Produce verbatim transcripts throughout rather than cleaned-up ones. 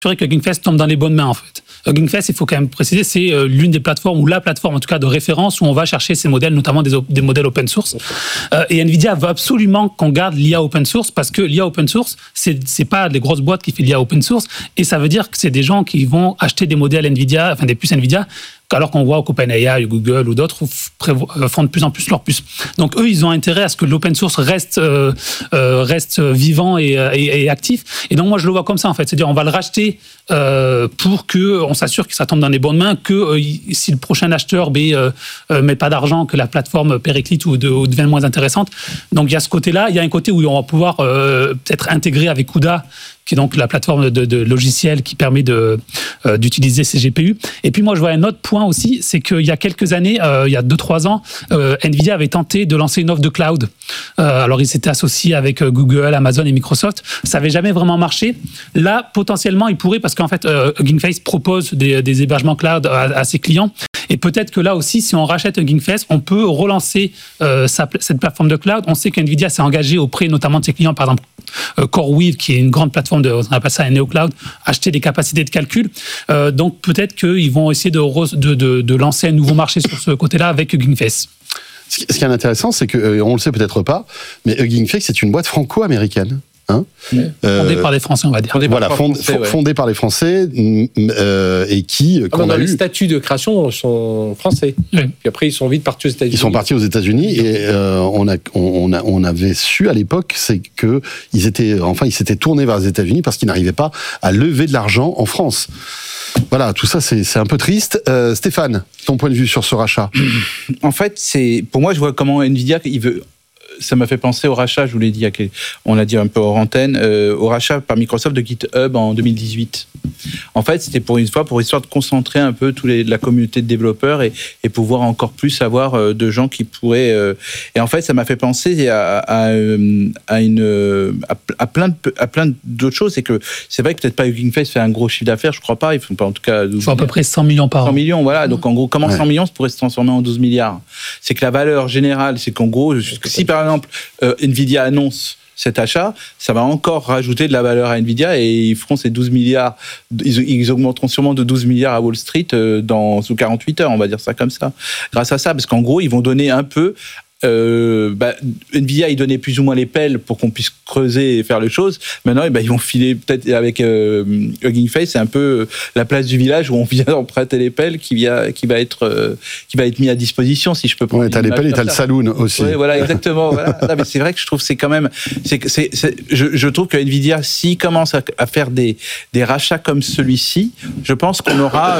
que Hugging Face tombe dans les bonnes mains, en fait. Hugging Face, il faut quand même préciser, c'est euh, l'une des plateformes, ou la plateforme en tout cas de référence, où on va chercher ces modèles, notamment des, des modèles open source. Euh, et Nvidia veut absolument qu'on garde l'I A open source, parce que l'I A open source, c'est, c'est pas des grosses boîtes qui font l'I A open source, et ça veut dire que c'est des gens qui vont acheter des modèles Nvidia, enfin des puces Nvidia, alors qu'on voit qu'OpenAI, Google ou d'autres font de plus en plus leurs puces. Donc eux, ils ont intérêt à ce que l'open source reste, euh, euh, reste vivant et, et, et actif. Et donc moi, je le vois comme ça, en fait. C'est-à-dire, on va le racheter euh, pour qu'on s'assure que ça tombe dans les bonnes mains, que euh, si le prochain acheteur ne euh, euh, met pas d'argent, que la plateforme périclite ou, de, ou devient moins intéressante. Donc il y a ce côté-là. Il y a un côté où on va pouvoir euh, peut-être intégrer avec CUDA, qui est donc la plateforme de, de logiciel qui permet de, euh, d'utiliser ces G P U. Et puis moi, je vois un autre point aussi, c'est qu'il y a quelques années, euh, il y a deux trois ans, euh, Nvidia avait tenté de lancer une offre de cloud. Euh, alors, ils s'étaient associés avec Google, Amazon et Microsoft. Ça n'avait jamais vraiment marché. Là, potentiellement, ils pourraient, parce qu'en fait, euh, Hugging Face propose des, des hébergements cloud à, à ses clients. Et peut-être que là aussi, si on rachète Hugging Face, on peut relancer euh, sa, cette plateforme de cloud. On sait qu'Nvidia s'est engagé auprès notamment de ses clients, par exemple, euh, CoreWeave, qui est une grande plateforme, de, on appelle ça un néocloud, acheter des capacités de calcul. Euh, donc peut-être qu'ils vont essayer de, de, de, de lancer un nouveau marché sur ce côté-là avec Hugging Face. Ce qui est intéressant, c'est qu'on le sait peut-être pas, mais Hugging Face, c'est une boîte franco-américaine. Hein oui. euh, fondée par les Français, on va dire. Fondée voilà, par, fond, français, ouais. fondée par les Français euh, et qui. Ah, dans eu... les statuts de création sont français. Oui. Puis après, ils sont vite partis aux États-Unis. Ils sont partis aux États-Unis et euh, on a on a on avait su à l'époque, c'est que ils étaient enfin ils s'étaient tournés vers les États-Unis parce qu'ils n'arrivaient pas à lever de l'argent en France. Voilà, tout ça, c'est, c'est un peu triste. Euh, Stéphane, ton point de vue sur ce rachat ? En fait, c'est pour moi, je vois comment Nvidia il veut. Ça m'a fait penser au rachat, je vous l'ai dit, on l'a dit un peu hors antenne, euh, au rachat par Microsoft de GitHub en deux mille dix-huit. En fait, c'était pour une fois, pour histoire de concentrer un peu tous les, la communauté de développeurs et, et pouvoir encore plus avoir euh, de gens qui pourraient... Euh, et en fait, ça m'a fait penser à, à, à, une, à, à, plein de, à plein d'autres choses. C'est que c'est vrai que peut-être pas Hugging Face fait un gros chiffre d'affaires, je crois pas. Ils font pas en tout cas... Ils font à peu près cent millions par an. cent millions, voilà. Donc en gros, comment ouais. cent millions pourrait se transformer en douze milliards ? C'est que la valeur générale, c'est qu'en gros, si par exemple, euh, Nvidia annonce cet achat, ça va encore rajouter de la valeur à Nvidia et ils feront ces douze milliards, ils, ils augmenteront sûrement de douze milliards à Wall Street dans, sous quarante-huit heures, on va dire ça comme ça, grâce à ça, parce qu'en gros, ils vont donner un peu... Euh, bah, Nvidia, ils donnaient plus ou moins les pelles pour qu'on puisse creuser et faire les choses. Maintenant, bah, ils vont filer peut-être avec euh, Hugging Face, c'est un peu la place du village où on vient emprunter les pelles qui, vient, qui, va être, euh, qui va être mis à disposition, si je peux prendre. Ouais, t'as les pelles et t'as le saloon aussi. Ouais, voilà, exactement. Voilà. Non, mais c'est vrai que je trouve que c'est quand même. C'est, c'est, c'est, je, je trouve que Nvidia, s'il commence à, à faire des, des rachats comme celui-ci, je pense qu'on aura.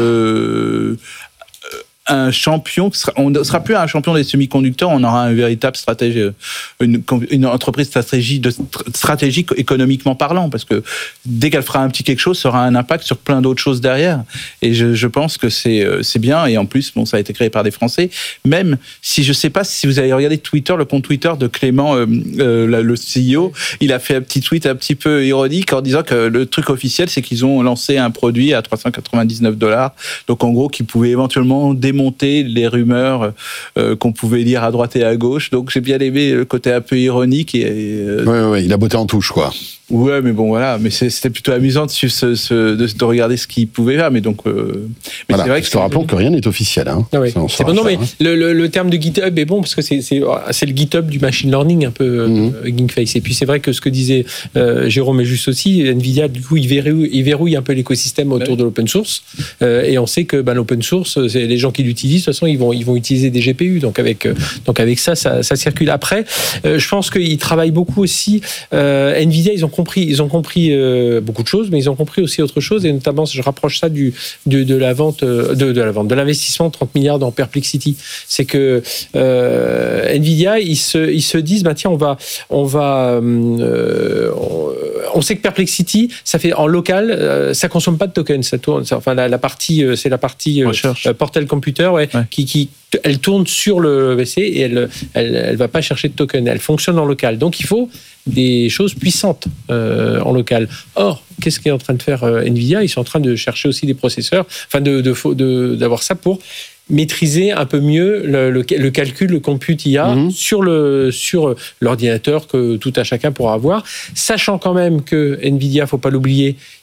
Euh, un champion, on ne sera plus un champion des semi-conducteurs, on aura un véritable stratégie, une, une entreprise stratégie de, stratégique économiquement parlant, parce que dès qu'elle fera un petit quelque chose, ça aura un impact sur plein d'autres choses derrière. Et je, je pense que c'est, c'est bien, et en plus, bon, ça a été créé par des Français, même si je ne sais pas si vous avez regardé Twitter, le compte Twitter de Clément, euh, euh, le C E O, il a fait un petit tweet un petit peu ironique en disant que le truc officiel, c'est qu'ils ont lancé un produit à trois cent quatre-vingt-dix-neuf dollars, donc en gros, qui pouvait éventuellement démontrer monter les rumeurs euh, qu'on pouvait lire à droite et à gauche. Donc j'ai bien aimé le côté un peu ironique. Et, euh... ouais, ouais, il a botté en touche, quoi. Ouais, mais bon, voilà. Mais c'est, c'était plutôt amusant de, suivre ce, ce, de, de regarder ce qu'il pouvait faire. Mais donc, euh... mais voilà. c'est vrai que je te rappelons que rien n'est officiel. Hein. Ah oui. C'est bon, non, mais hein. le, le, le terme de GitHub est bon parce que c'est, c'est, c'est le GitHub du machine learning un peu mm-hmm. euh, Hugging Face. Et puis c'est vrai que ce que disait euh, Jérôme est juste aussi. Nvidia, du coup, il verrouille, il verrouille un peu l'écosystème autour ouais. de l'open source. Euh, et on sait que ben, l'open source, c'est les gens qui l'utilisent. De toute façon, ils vont, ils vont utiliser des G P U. Donc avec, euh, donc avec ça, ça, ça circule. Après, euh, je pense qu'ils travaillent beaucoup aussi. Euh, Nvidia, ils ont compris, ils ont compris euh, beaucoup de choses, mais ils ont compris aussi autre chose, et notamment, je rapproche ça du, de, de la vente, de, de la vente, de l'investissement de trente milliards dans Perplexity. C'est que euh, Nvidia, ils se, ils se disent, bah tiens, on va, on va, euh, on, on sait que Perplexity, ça fait en local, euh, ça consomme pas de tokens, ça tourne, ça, enfin la, la partie, euh, c'est la partie euh, Portal Computer, ouais, ouais. qui, qui elle tourne sur le P C et elle, elle, elle va pas chercher de tokens, elle fonctionne en local. Donc il faut des choses puissantes euh, en local. Or, qu'est-ce qu'est en train de faire euh, Nvidia ? Ils sont en train de chercher aussi des processeurs, enfin de, de, de, d'avoir ça pour maîtriser un peu mieux le, le, le calcul, le compute I A mmh. sur, le, sur l'ordinateur que tout à chacun pourra avoir, sachant quand même que Nvidia, faut pas l'oublier,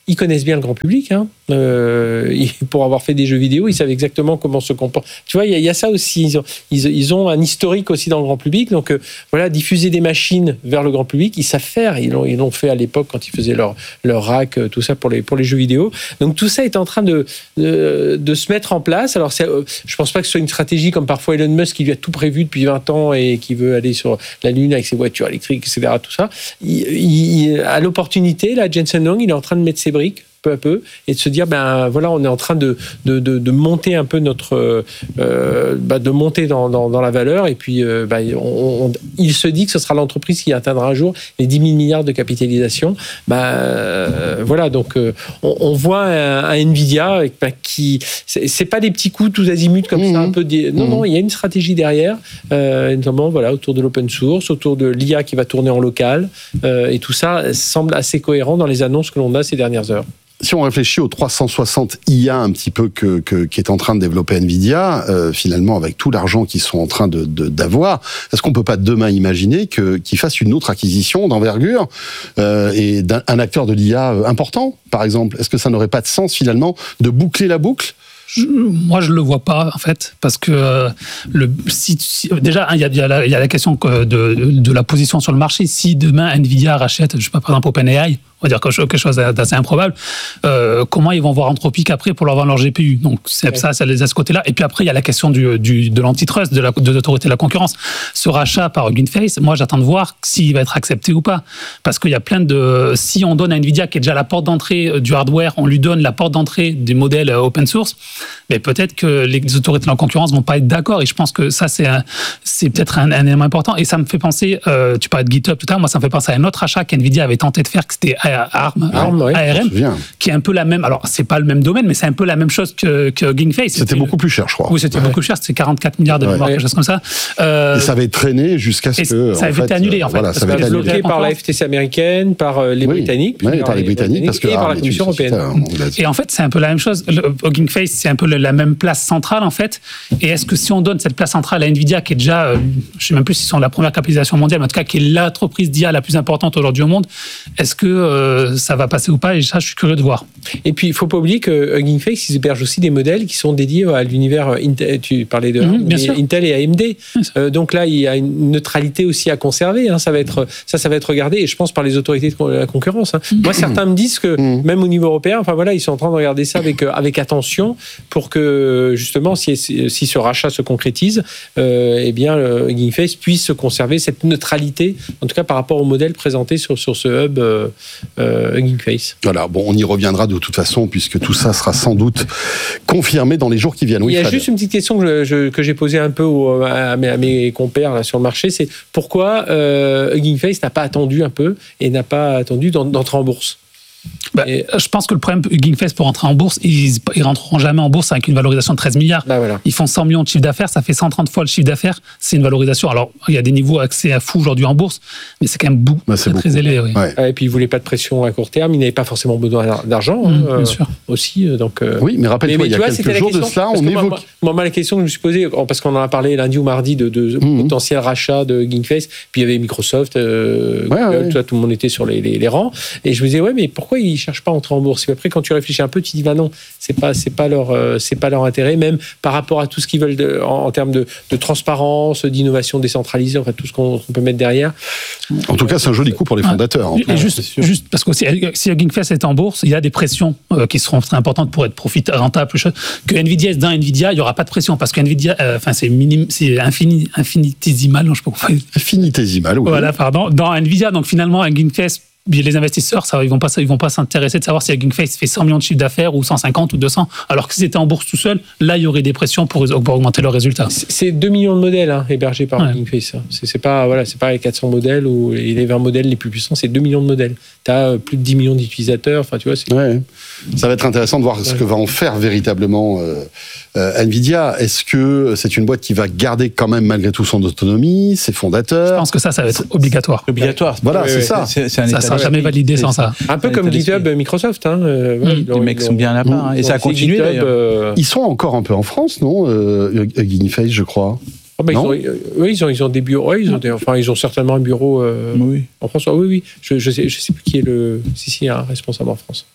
ils connaissent bien le grand public. Hein. Euh, ils, pour avoir fait des jeux vidéo, ils savent exactement comment se comporter. Tu vois, il y, y a ça aussi. Ils ont, ils, ils ont un historique aussi dans le grand public. Donc euh, voilà, diffuser des machines vers le grand public, ils savent faire. Ils l'ont, ils l'ont fait à l'époque quand ils faisaient leur, leur rack, tout ça pour les, pour les jeux vidéo. Donc tout ça est en train de, de, de se mettre en place. Alors c'est, euh, je pense pas que ce soit une stratégie comme parfois Elon Musk qui lui a tout prévu depuis vingt ans et qui veut aller sur la Lune avec ses voitures électriques, et cetera. Tout ça. Il, il, à l'opportunité, là, Jensen Huang, il est en train de mettre ses briques peu à peu et de se dire ben voilà, on est en train de de, de, de monter un peu notre euh, bah, de monter dans, dans, dans la valeur et puis euh, bah, on, on, il se dit que ce sera l'entreprise qui atteindra un jour les dix mille milliards de capitalisation. Bah, euh, voilà, donc euh, on, on voit un, un Nvidia bah, qui c'est, c'est pas des petits coups tous azimuts comme mmh. ça un peu des, non mmh. non, il y a une stratégie derrière, euh, notamment voilà autour de l'open source, autour de l'I A qui va tourner en local euh, et tout ça semble assez cohérent dans les annonces que l'on a ces dernières heures. Si on réfléchit aux trois cent soixante I A un petit peu que, que qui est en train de développer Nvidia, euh, finalement avec tout l'argent qu'ils sont en train de, de d'avoir, est-ce qu'on peut pas demain imaginer que qu'ils fassent une autre acquisition d'envergure euh, et d'un un acteur de l'I A important, par exemple? Est-ce que ça n'aurait pas de sens finalement de boucler la boucle? Je, moi, je le vois pas en fait, parce que euh, le si, si, déjà il y a, y, a y a la question de, de, de la position sur le marché. Si demain Nvidia rachète, je sais pas, par exemple OpenAI, on va dire quelque chose d'assez improbable, euh, comment ils vont voir Anthropic après pour leur vendre leur G P U? Donc c'est ouais. ça, ça les a ce côté-là. Et puis après il y a la question du, du de l'antitrust, de la de l'autorité de la concurrence. Ce rachat par Hugging Face, moi j'attends de voir s'il va être accepté ou pas, parce qu'il y a plein de, si on donne à Nvidia qui est déjà la porte d'entrée du hardware, on lui donne la porte d'entrée des modèles open source, mais peut-être que les autorités de la concurrence vont pas être d'accord. Et je pense que ça c'est un, c'est peut-être un, un élément important. Et ça me fait penser, euh, tu parlais de GitHub tout à l'heure, moi ça me fait penser à un autre achat qu'Nvidia avait tenté de faire, que c'était ARM, ARM ouais, A R M, qui est un peu la même. Alors c'est pas le même domaine, mais c'est un peu la même chose que, que Hugging Face. C'était, c'était beaucoup le, plus cher, je crois. Oui, c'était ouais. beaucoup plus cher. C'était quarante-quatre milliards de dollars, ouais. quelque chose comme ça. Euh, et ça avait traîné jusqu'à ce que ça avait été annulé en fait. Voilà, ça avait été bloqué par la F T C américaine, par les oui. Britanniques, oui, par les Britanniques, parce que et par la Commission européenne. Et en fait, c'est un peu la même chose. Hugging Face, c'est un peu la même place centrale en fait. Et est-ce que si on donne cette place centrale à Nvidia, qui est déjà, euh, je sais même plus s'ils sont la première capitalisation mondiale, mais en tout cas qui est l'entreprise d'I A la plus importante aujourd'hui au monde, est-ce que euh, ça va passer ou pas? Et ça, je suis curieux de voir. Et puis, il faut pas oublier que Hugging Face, ils hébergent aussi des modèles qui sont dédiés à l'univers Intel. Tu parlais de mmh, bien sûr. Intel et A M D. Euh, donc là, il y a une neutralité aussi à conserver. Hein. Ça va être, ça, ça va être regardé, et je pense par les autorités de la concurrence. Hein. Mmh. Moi, certains me disent que mmh. même au niveau européen, enfin voilà, ils sont en train de regarder ça avec avec attention pour que justement, si si ce rachat se concrétise, euh, eh bien, Hugging Face puisse conserver cette neutralité, en tout cas par rapport au modèle présenté sur sur ce hub euh, euh, Hugging Face. Voilà, bon, on y reviendra de toute façon, puisque tout ça sera sans doute confirmé dans les jours qui viennent. Oui, il y a Fred. juste une petite question que, je, que j'ai posée un peu au, à, mes, à mes compères là, sur le marché, c'est pourquoi euh, Hugging Face n'a pas attendu un peu et n'a pas attendu d'entrer en bourse? Bah, et... Je pense que le problème, Hugging Face, pour rentrer en bourse, ils, ils rentreront jamais en bourse avec une valorisation de treize milliards. Bah, voilà. Ils font cent millions de chiffre d'affaires, ça fait cent trente fois le chiffre d'affaires. C'est une valorisation. Alors, il y a des niveaux accès à fou aujourd'hui en bourse, mais c'est quand même beaucoup, bah, c'est très, très élevé. Oui. Ouais. Et puis, ils ne voulaient pas de pression à court terme. Ils n'avaient pas forcément besoin d'argent mmh, hein, bien euh, sûr. aussi. Donc, euh... Oui, mais rappelle-toi, mais, mais il y a vois, quelques jours de cela, on évoque. Moi, moi, moi, la question que je me suis posée, parce qu'on en a parlé lundi ou mardi de, de mmh. potentiel rachat de Hugging Face, puis il y avait Microsoft, euh, ouais, Google, ouais. Tout, tout le monde était sur les, les, les rangs. Et je me disais, ouais, mais pourquoi ils ne cherchent pas à entrer en bourse? Et après, quand tu réfléchis un peu, tu dis, bah non, c'est pas, c'est pas leur, euh, c'est pas leur intérêt, même par rapport à tout ce qu'ils veulent de, en, en termes de, de transparence, d'innovation décentralisée, enfin tout ce qu'on, qu'on peut mettre derrière. En tout cas, c'est un joli coup pour les fondateurs. Ah, et juste, juste parce que si, si Hugging Face est en bourse, il y a des pressions euh, qui seront très importantes pour être profit rentable, plus chose. Que Nvidia est dans Nvidia, il y aura pas de pression parce que Nvidia, enfin euh, c'est minime, c'est infini, infinitésimal, non, je sais pas pourquoi. Infinitésimal, oui. Voilà, pardon. Dans Nvidia, donc finalement, Hugging Face. Les investisseurs, ça, ils vont pas, ils vont pas s'intéresser de savoir si Hugging Face fait cent millions de chiffre d'affaires ou cent cinquante ou deux cents. Alors que s'ils étaient en bourse tout seul, là, il y aurait des pressions pour, pour augmenter leurs résultats. C'est deux millions de modèles hein, hébergés par ouais. Hugging Face. C'est, c'est pas, voilà, c'est pas les quatre cents modèles ou les vingt modèles les plus puissants, c'est deux millions de modèles. Tu as plus de dix millions d'utilisateurs. Enfin, tu vois, c'est... Ouais. Ça va être intéressant de voir ouais. ce que va en faire véritablement euh, euh, Nvidia. Est-ce que c'est une boîte qui va garder quand même malgré tout son autonomie, ses fondateurs? Je pense que ça, ça va être obligatoire. Obligatoire. Voilà, ouais, c'est ouais, ça. C'est, c'est un ça sera jamais validé sans ça. Un peu comme GitHub, Microsoft. Hein, euh, mmh. ouais, les mecs sont bien là-bas. Mmh. Hein, et ça a continué GitHub, d'ailleurs. Euh... Ils sont encore un peu en France, non euh, Hugging Face, je crois. Oh, bah, ils ont, euh, oui, ils ont, ils ont des bureaux. Ouais, ils ont des, enfin, ils ont certainement un bureau euh, oui. en France. Oh, oui, oui. Je, je sais, je sais plus qui est le. Si, si, il y a un responsable en France.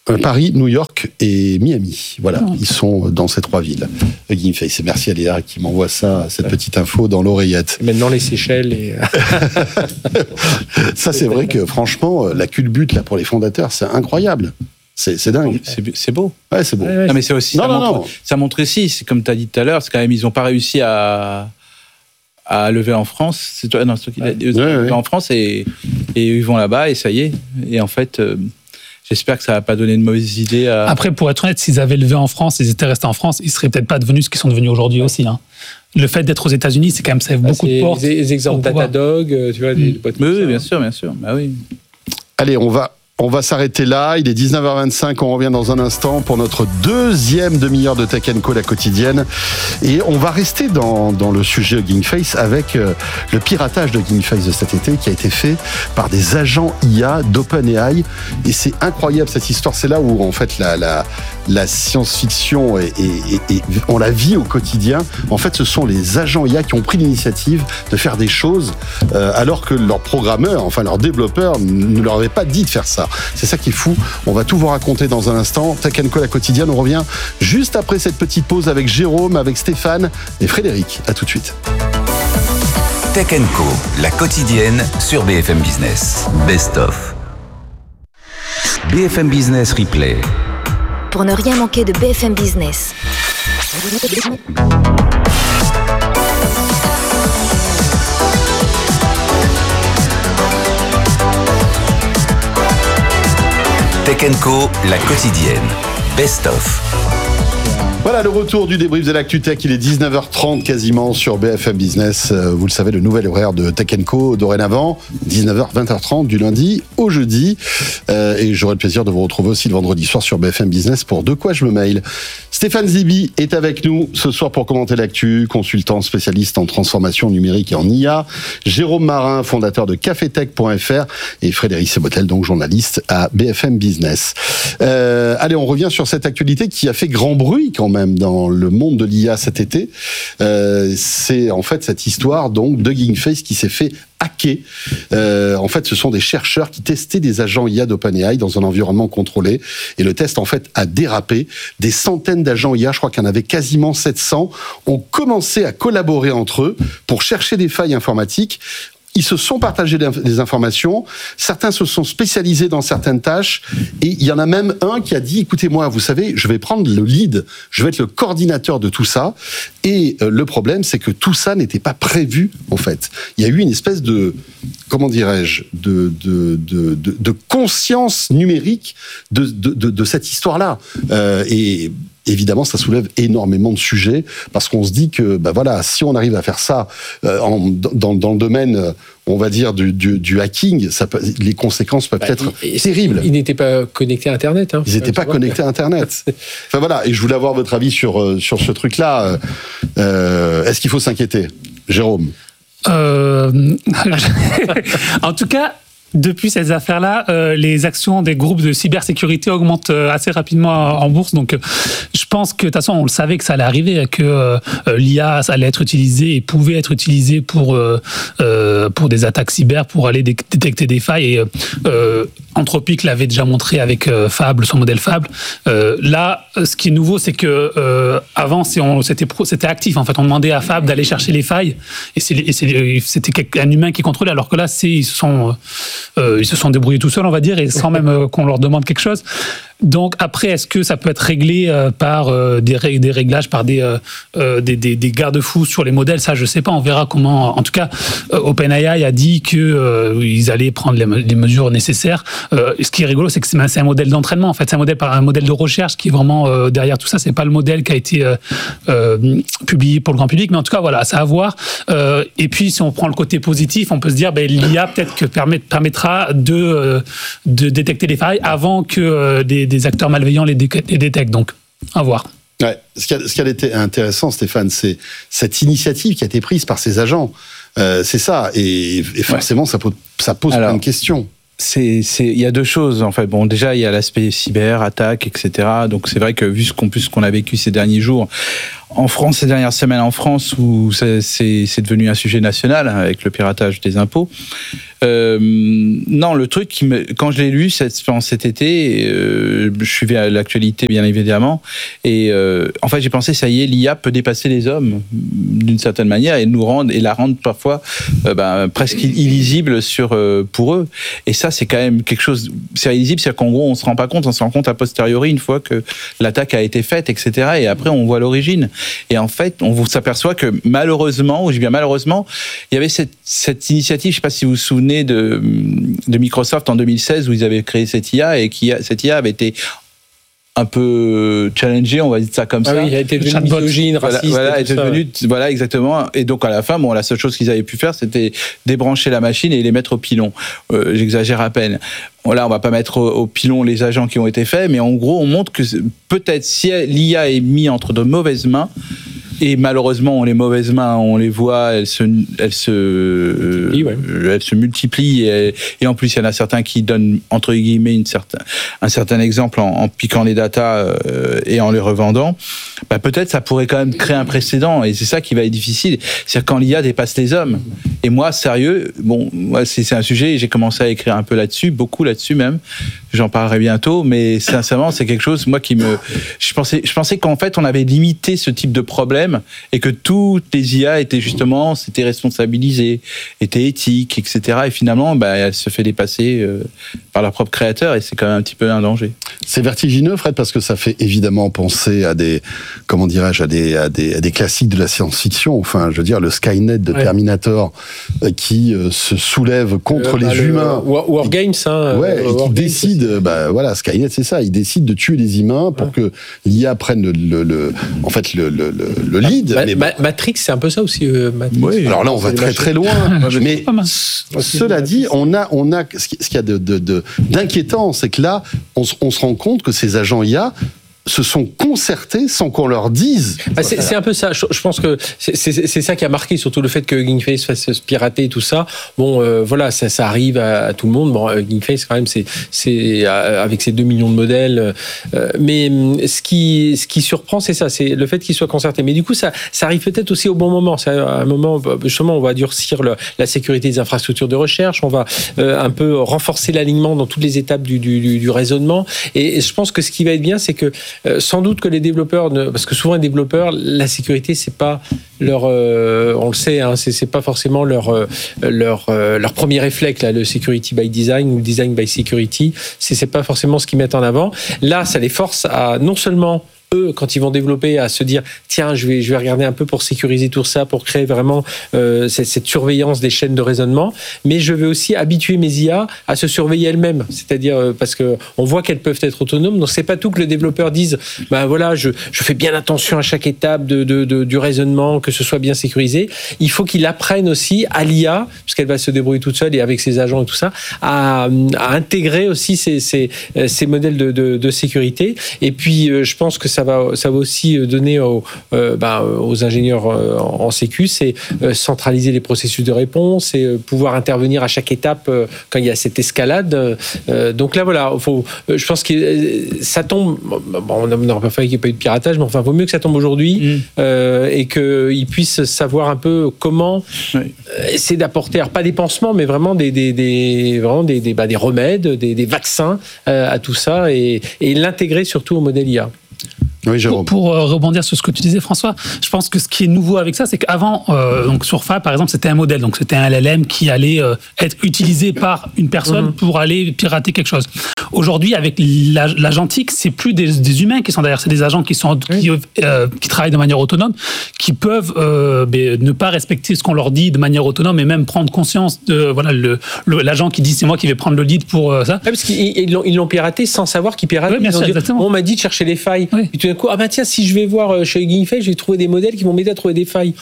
Paris, New York et Miami. Voilà, ils sont dans ces trois villes. GameFace. Et merci à Léa qui m'envoie ça, cette petite info dans l'oreillette. Maintenant les Seychelles. Et... ça, c'est vrai que franchement, la culbute là pour les fondateurs, c'est incroyable. C'est, c'est dingue. C'est, c'est beau. Ouais, c'est beau. Ouais, ouais, non, mais c'est aussi. Non, ça, non, montre, non. ça montre aussi, c'est comme tu as dit tout à l'heure, c'est quand même, ils n'ont pas réussi à. à lever en France, c'est toi, non, c'est toi qui l'as dit, ouais, ouais. en France et, et ils vont là-bas et ça y est. Et en fait, euh, j'espère que ça va pas donner de mauvaises idées à... Après, pour être honnête, s'ils avaient levé en France, ils étaient restés en France, ils seraient peut-être pas devenus ce qu'ils sont devenus aujourd'hui aussi. Hein. Le fait d'être aux États-Unis, c'est quand même ça ouvre Ah, beaucoup de portes. Les, les exemples pour pouvoir. Datadog, tu vois, des boîtes Oui, comme oui, ça. bien sûr, bien sûr. Bah oui. Allez, on va, on va s'arrêter là. Il est dix-neuf heures vingt-cinq. On revient dans un instant pour notre deuxième demi-heure de Tech and Co, la quotidienne. Et on va rester dans, dans le sujet Hugging Face avec euh, le piratage de Hugging Face de cet été qui a été fait par des agents I A d'OpenAI. Et c'est incroyable cette histoire. C'est là où en fait la, la, la science-fiction et, et, et, et on la vit au quotidien. En fait, ce sont les agents I A qui ont pris l'initiative de faire des choses euh, alors que leurs programmeurs, enfin leurs développeurs, ne leur avaient pas dit de faire ça. C'est ça qui est fou. On va tout vous raconter dans un instant. Tech and Co, la quotidienne. On revient juste après cette petite pause avec Jérôme, avec Stéphane et Frédéric. À tout de suite. Tech and Co, la quotidienne sur B F M Business. Best of. B F M Business Replay. Pour ne rien manquer de B F M Business. Tech and Co, la quotidienne. Best of. Voilà le retour du débrief de l'Actu Tech. Il est dix-neuf heures trente quasiment sur B F M Business. Vous le savez, le nouvel horaire de Tech and Co dorénavant, dix-neuf heures, vingt heures trente du lundi au jeudi. Euh, et j'aurai le plaisir de vous retrouver aussi le vendredi soir sur B F M Business pour De quoi je me mail. Stéphane Zibi est avec nous ce soir pour commenter l'actu, consultant spécialiste en transformation numérique et en I A. Jérôme Marin, fondateur de cafetech point f r et Frédéric Sebotel, donc journaliste à B F M Business. Euh, allez, on revient sur cette actualité qui a fait grand bruit quand même dans le monde de l'I A cet été. Euh, c'est en fait cette histoire donc de Hugging Face qui s'est fait hacker. Euh, en fait, ce sont des chercheurs qui testaient des agents I A d'OpenAI dans un environnement contrôlé. Et le test, en fait, a dérapé. Des centaines d'agents I A, je crois qu'il y en avait quasiment sept cents, ont commencé à collaborer entre eux pour chercher des failles informatiques. Ils se sont partagés des informations, certains se sont spécialisés dans certaines tâches, et il y en a même un qui a dit, écoutez-moi, vous savez, je vais prendre le lead, je vais être le coordinateur de tout ça, et euh, le problème, c'est que tout ça n'était pas prévu, en fait. Il y a eu une espèce de, comment dirais-je, de, de, de, de, de conscience numérique de, de, de, de cette histoire-là. Euh, et évidemment, ça soulève énormément de sujets parce qu'on se dit que, bah voilà, si on arrive à faire ça euh, en, dans, dans le domaine, on va dire du, du, du hacking, ça peut, les conséquences peuvent Bah, être il- terribles. Ils n'étaient pas connectés à Internet. Hein, Ils n'étaient pas connectés à Internet. Enfin voilà, et je voulais avoir votre avis sur euh, sur ce truc-là. Euh, est-ce qu'il faut s'inquiéter, Jérôme? Euh, en tout cas, depuis ces affaires-là, euh, les actions des groupes de cybersécurité augmentent euh, assez rapidement en bourse. Donc, euh, je pense que de toute façon, on le savait que ça allait arriver, que euh, l'I A ça allait être utilisé et pouvait être utilisé pour euh, euh, pour des attaques cyber, pour aller dé- détecter des failles. Et euh, Anthropic l'avait déjà montré avec euh, Fable, son modèle Fable. Euh, là, ce qui est nouveau, c'est que euh, avant, c'est on, c'était pro, c'était actif. En fait, on demandait à Fable d'aller chercher les failles, et, c'est, et c'est, c'était un humain qui contrôlait. Alors que là, c'est ils se sont euh, ils se sont débrouillés tout seuls, on va dire, et sans même euh, qu'on leur demande quelque chose. Donc après, est-ce que ça peut être réglé euh, par euh, des, ré- des réglages, par des, euh, euh, des, des, des garde-fous sur les modèles? Ça, je sais pas. On verra comment. En tout cas, euh, OpenAI a dit que euh, ils allaient prendre les, me- les mesures nécessaires. Euh, ce qui est rigolo, c'est que c'est, c'est un modèle d'entraînement. En fait, c'est un modèle par un modèle de recherche qui est vraiment euh, derrière tout ça. C'est pas le modèle qui a été euh, euh, publié pour le grand public, mais en tout cas, voilà, ça à voir. Euh, et puis, si on prend le côté positif, on peut se dire, ben, l'I A peut-être que permet, permettra de euh, de détecter les failles avant que euh, des des acteurs malveillants les, dé- les détectent. Donc, à voir. Ouais. Ce qui a, ce qui a été intéressant, Stéphane, c'est cette initiative qui a été prise par ces agents. Euh, c'est ça, et, et forcément, ouais. ça pose, ça pose Alors, plein de questions. C'est, c'est, il y a deux choses en fait. Bon, déjà il y a l'aspect cyber, attaque, et cetera. Donc c'est vrai que vu ce qu'on, plus ce qu'on a vécu ces derniers jours, en France ces dernières semaines en France où c'est, c'est, c'est devenu un sujet national avec le piratage des impôts. Euh, non, le truc qui me, quand je l'ai lu cette, pendant cet été, euh, je suivais l'actualité bien évidemment, et euh, en fait j'ai pensé ça y est, l'I A peut dépasser les hommes d'une certaine manière et nous rendre et la rendre parfois euh, ben, presque illisible sur euh, pour eux. Et ça c'est quand même quelque chose, c'est illisible, c'est qu'en gros on se rend pas compte, on se rend compte a posteriori une fois que l'attaque a été faite, et cetera. Et après on voit l'origine. Et en fait on s'aperçoit que malheureusement, ou je dis bien malheureusement, il y avait cette, cette initiative, je sais pas si vous vous souvenez de, de Microsoft en deux mille seize où ils avaient créé cette I A et qui cette I A avait été un peu challengé, on va dire ça comme ah ça. Oui, il a été devenu misogyne, raciste. Voilà, voilà, et tout était ça, devenu, ouais. voilà, exactement. Et donc à la fin, bon, la seule chose qu'ils avaient pu faire, c'était débrancher la machine et les mettre au pilon. Euh, j'exagère à peine. Bon, là, on va pas mettre au, au pilon les agents qui ont été faits, mais en gros, on montre que peut-être si l'I A est mise entre de mauvaises mains. Et malheureusement, les mauvaises mains, on les voit, elles se, elles se, oui, ouais. elles se multiplient. Et, et en plus, il y en a certains qui donnent entre guillemets une certain, un certain exemple en, en piquant les datas euh, et en les revendant. Bah, peut-être ça pourrait quand même créer un précédent. Et c'est ça qui va être difficile. C'est quand l'I A dépasse les hommes. Et moi, sérieux, bon, moi, c'est, c'est un sujet. J'ai commencé à écrire un peu là-dessus, beaucoup là-dessus même. J'en parlerai bientôt. Mais sincèrement, c'est quelque chose, moi, qui me, je pensais, je pensais qu'en fait, on avait limité ce type de problème. Et que toutes les I A étaient justement, s'étaient responsabilisées, étaient éthiques, et cetera. Et finalement, bah, elle se fait dépasser euh, par leur propre créateur, et c'est quand même un petit peu un danger. C'est vertigineux, Fred, parce que ça fait évidemment penser à des, comment dirais-je, à des, à des, à des classiques de la science-fiction. Enfin, je veux dire, le Skynet de ouais. Terminator euh, qui euh, se soulève contre euh, bah, les humains. War, War Games, hein. Ouais, euh, et qui décide, Games, bah voilà, Skynet, c'est ça, il décide de tuer les humains pour ouais. que l'I A prenne le, le, le en fait, le, le, le, le lead. Ma, mais ma, Matrix, c'est un peu ça aussi. Euh, oui, alors là, on va très très loin. Mais cela dit, on a, on a, ce qu'il y a de, de, de, d'inquiétant, c'est que là, on, on se rend compte que ces agents I A se sont concertés sans qu'on leur dise. Bah c'est, c'est un peu ça. Je, je pense que c'est, c'est, c'est ça qui a marqué, surtout le fait que Hugging Face fasse se pirater et tout ça. Bon, euh, voilà, ça, ça arrive à, à tout le monde. Bon, Hugging Face, quand même, c'est, c'est avec ses deux millions de modèles. Euh, mais ce qui, ce qui surprend, c'est ça, c'est le fait qu'ils soient concertés. Mais du coup, ça, ça arrive peut-être aussi au bon moment. C'est à un moment, justement, on va durcir le, la sécurité des infrastructures de recherche. On va euh, un peu renforcer l'alignement dans toutes les étapes du, du, du raisonnement. Et, et je pense que ce qui va être bien, c'est que Euh, sans doute que les développeurs, ne, parce que souvent les développeurs, la sécurité c'est pas leur, euh, on le sait, hein, c'est, c'est pas forcément leur euh, leur euh, leur premier réflexe là, le security by design ou design by security, c'est c'est pas forcément ce qu'ils mettent en avant. Là, ça les force à non seulement eux, quand ils vont développer, à se dire tiens, je vais, je vais regarder un peu pour sécuriser tout ça, pour créer vraiment euh, cette, cette surveillance des chaînes de raisonnement, mais je vais aussi habituer mes I A à se surveiller elles-mêmes, c'est-à-dire euh, parce que on voit qu'elles peuvent être autonomes, donc c'est pas tout que le développeur dise ben voilà, je, je fais bien attention à chaque étape de, de, de, du raisonnement, que ce soit bien sécurisé. Il faut qu'il apprenne aussi à l'I A, puisqu'elle va se débrouiller toute seule et avec ses agents et tout ça, à, à intégrer aussi ces, ces, ces modèles de, de, de sécurité. Et puis, euh, je pense que ça va, ça va aussi donner aux, euh, ben, aux ingénieurs en, en sécu, c'est euh, centraliser les processus de réponse et euh, pouvoir intervenir à chaque étape euh, quand il y a cette escalade. Euh, donc là, voilà, faut, je pense que ça tombe. Bon, on n'aurait pas fallu qu'il n'y ait pas eu de piratage, mais enfin, il vaut mieux que ça tombe aujourd'hui mmh. euh, et qu'ils puissent savoir un peu comment oui. essayer d'apporter, alors pas des pansements, mais vraiment des, des, des, vraiment des, des, bah, des remèdes, des, des vaccins euh, à tout ça et, et l'intégrer surtout au modèle I A. Oui, pour, pour euh, rebondir sur ce que tu disais, François, je pense que ce qui est nouveau avec ça, c'est qu'avant, euh, donc sur F A, par exemple, c'était un modèle, donc c'était un L L M qui allait euh, être utilisé par une personne mmh. pour aller pirater quelque chose. Aujourd'hui, avec l'agentique, c'est plus des, des humains qui sont derrière, c'est des agents qui sont oui. qui, euh, qui travaillent de manière autonome, qui peuvent euh, ben, ne pas respecter ce qu'on leur dit de manière autonome et même prendre conscience de voilà le, le l'agent qui dit c'est moi qui vais prendre le lead pour euh, ça. Ouais, parce qu'ils l'ont, ils l'ont piraté sans savoir qu'ils piratent. Oui, bien sûr, dit, on m'a dit de chercher les failles. Oui. Et tout d'un coup, ah ben tiens, si je vais voir chez Hugging Face, je vais trouver des modèles qui vont m'aider à trouver des failles.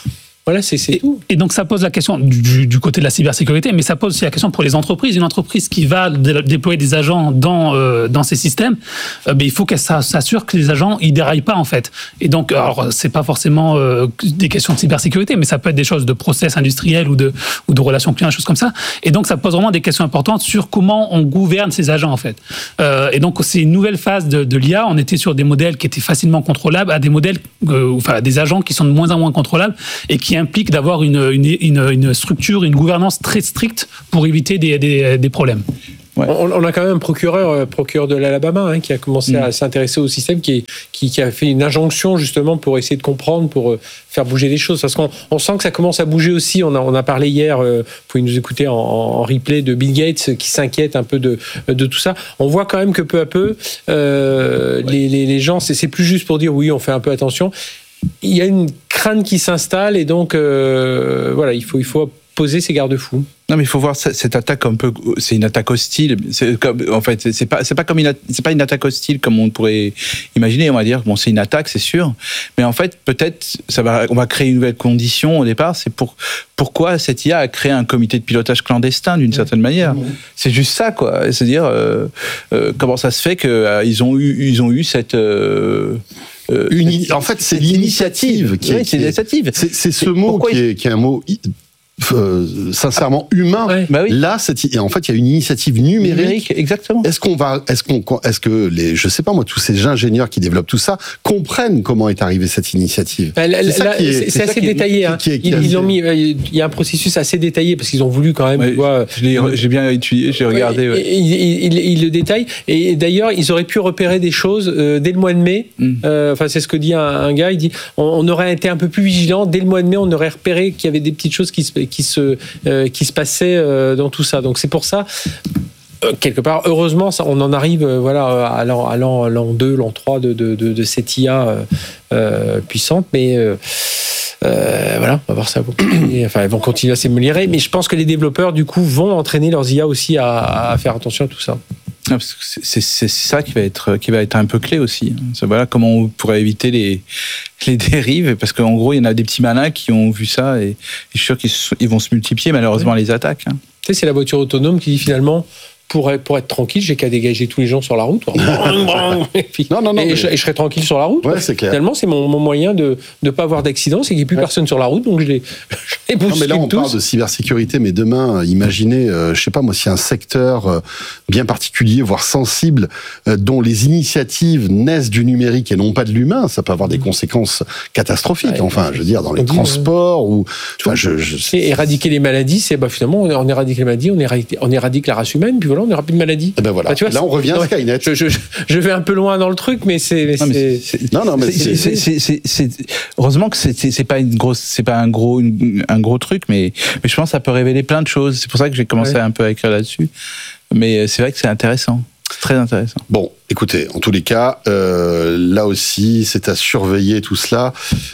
Voilà, c'est, c'est et, tout. Et donc ça pose la question du, du côté de la cybersécurité, mais ça pose aussi la question pour les entreprises. Une entreprise qui va dé- déployer des agents dans euh, dans ces systèmes, euh, ben, il faut qu'elle s'assure que les agents ils déraillent pas en fait. Et donc, alors c'est pas forcément euh, des questions de cybersécurité, mais ça peut être des choses de process industriels ou de ou de relations clients, des choses comme ça. Et donc ça pose vraiment des questions importantes sur comment on gouverne ces agents en fait. Euh, et donc c'est une nouvelle phase de, de l'I A. On était sur des modèles qui étaient facilement contrôlables à des modèles, euh, enfin des agents qui sont de moins en moins contrôlables et qui impliquent d'avoir une une, une, une structure, une gouvernance très stricte pour éviter des, des, des problèmes. Ouais. On, on a quand même un procureur, euh, procureur de l'Alabama, hein, qui a commencé mmh. à s'intéresser au système, qui, est, qui, qui a fait une injonction justement pour essayer de comprendre, pour euh, faire bouger les choses. Parce qu'on on sent que ça commence à bouger aussi. On a, on a parlé hier, euh, vous pouvez nous écouter en, en replay, de Bill Gates qui s'inquiète un peu de, de tout ça. On voit quand même que peu à peu, euh, ouais. les, les, les gens, c'est, c'est plus juste pour dire oui, on fait un peu attention. Il y a une crainte qui s'installe et donc euh, voilà, il faut, il faut poser ses garde-fous. Non, mais il faut voir cette attaque un peu. C'est une attaque hostile. C'est comme, en fait, c'est pas, c'est pas comme une, c'est pas une attaque hostile comme on pourrait imaginer. On va dire, bon, c'est une attaque, c'est sûr. Mais en fait, peut-être, ça va, on va créer une nouvelle condition au départ. C'est pour, pourquoi cette I A a créé un comité de pilotage clandestin d'une certaine manière. Mmh. C'est juste ça, quoi. C'est-à-dire, euh, euh, comment ça se fait qu'ils euh, ont eu, ils ont eu cette. Euh, euh, Une, en fait, c'est l'initiative qui est. Oui, c'est l'initiative. C'est, c'est ce mot qui est, qui est un mot. Euh, sincèrement humain. Ouais, bah oui. Là, c'est, en fait, il y a une initiative numérique. numérique. Exactement. Est-ce qu'on va, est-ce qu'on, est-ce que les, je sais pas moi, tous ces ingénieurs qui développent tout ça comprennent comment est arrivée cette initiative? Bah, là, c'est, là, est, c'est, c'est assez détaillé. Est, hein. qui est, qui est, ils, ils ont mis, il y a un processus assez détaillé parce qu'ils ont voulu quand même. Ouais, vois, je l'ai, j'ai bien étudié, j'ai regardé. Ouais. Ils il, il, il le détaillent. Et d'ailleurs, ils auraient pu repérer des choses euh, dès le mois de mai. Mm. Euh, enfin, c'est ce que dit un, un gars. Il dit, on, on aurait été un peu plus vigilant dès le mois de mai. On aurait repéré qu'il y avait des petites choses qui se, qui se Euh, qui se passait euh, dans tout ça. Donc c'est pour ça, euh, quelque part, heureusement, ça, on en arrive euh, voilà, à l'an, à l'an, l'an deux, l'an trois de, de, de, de cette I A euh, euh, puissante, mais euh, euh, voilà, on va voir ça. Enfin, elles vont continuer à s'améliorer, mais je pense que les développeurs, du coup, vont entraîner leurs I A aussi à, à faire attention à tout ça. C'est, c'est, c'est ça qui va être qui va être un peu clé aussi. C'est, voilà comment on pourrait éviter les les dérives, parce qu'en gros il y en a des petits malins qui ont vu ça et, et je suis sûr qu'ils ils vont se multiplier malheureusement oui. les attaques. Hein. Tu sais, c'est la voiture autonome qui dit finalement pour être, pour être tranquille, j'ai qu'à dégager tous les gens sur la route. et, puis, non, non, non, et, mais... je, et je serai tranquille sur la route. Ouais, c'est clair. Finalement, c'est mon, mon moyen de ne pas avoir d'accident, c'est qu'il n'y ait plus ouais. personne sur la route, donc je les, je les bouscule tous. Non, mais là, on tous. parle de cybersécurité, mais demain, imaginez, euh, je sais pas moi, si un secteur euh, bien particulier, voire sensible, euh, dont les initiatives naissent du numérique et non pas de l'humain, ça peut avoir des conséquences catastrophiques. Ouais, enfin, je veux dire, dans les transports ou. Enfin, je, je... Et éradiquer les maladies, c'est bah, finalement, on éradique les maladies, on éradique, on éradique la race humaine, puis voilà, on n'aura plus de maladies. Et ben voilà. Bah, tu vois, là, on revient à Skynet. Je, je, je vais un peu loin dans le truc, mais c'est. Mais non, mais c'est, c'est, non, non, mais c'est, c'est, c'est, c'est, c'est, heureusement que c'est, c'est, c'est pas une grosse, c'est pas un gros, une, un gros truc, mais, mais je pense que ça peut révéler plein de choses. C'est pour ça que j'ai commencé ouais. un peu à écrire là-dessus. Mais c'est vrai que c'est intéressant. C'est très intéressant. Bon, écoutez, en tous les cas, euh, là aussi, c'est à surveiller tout cela.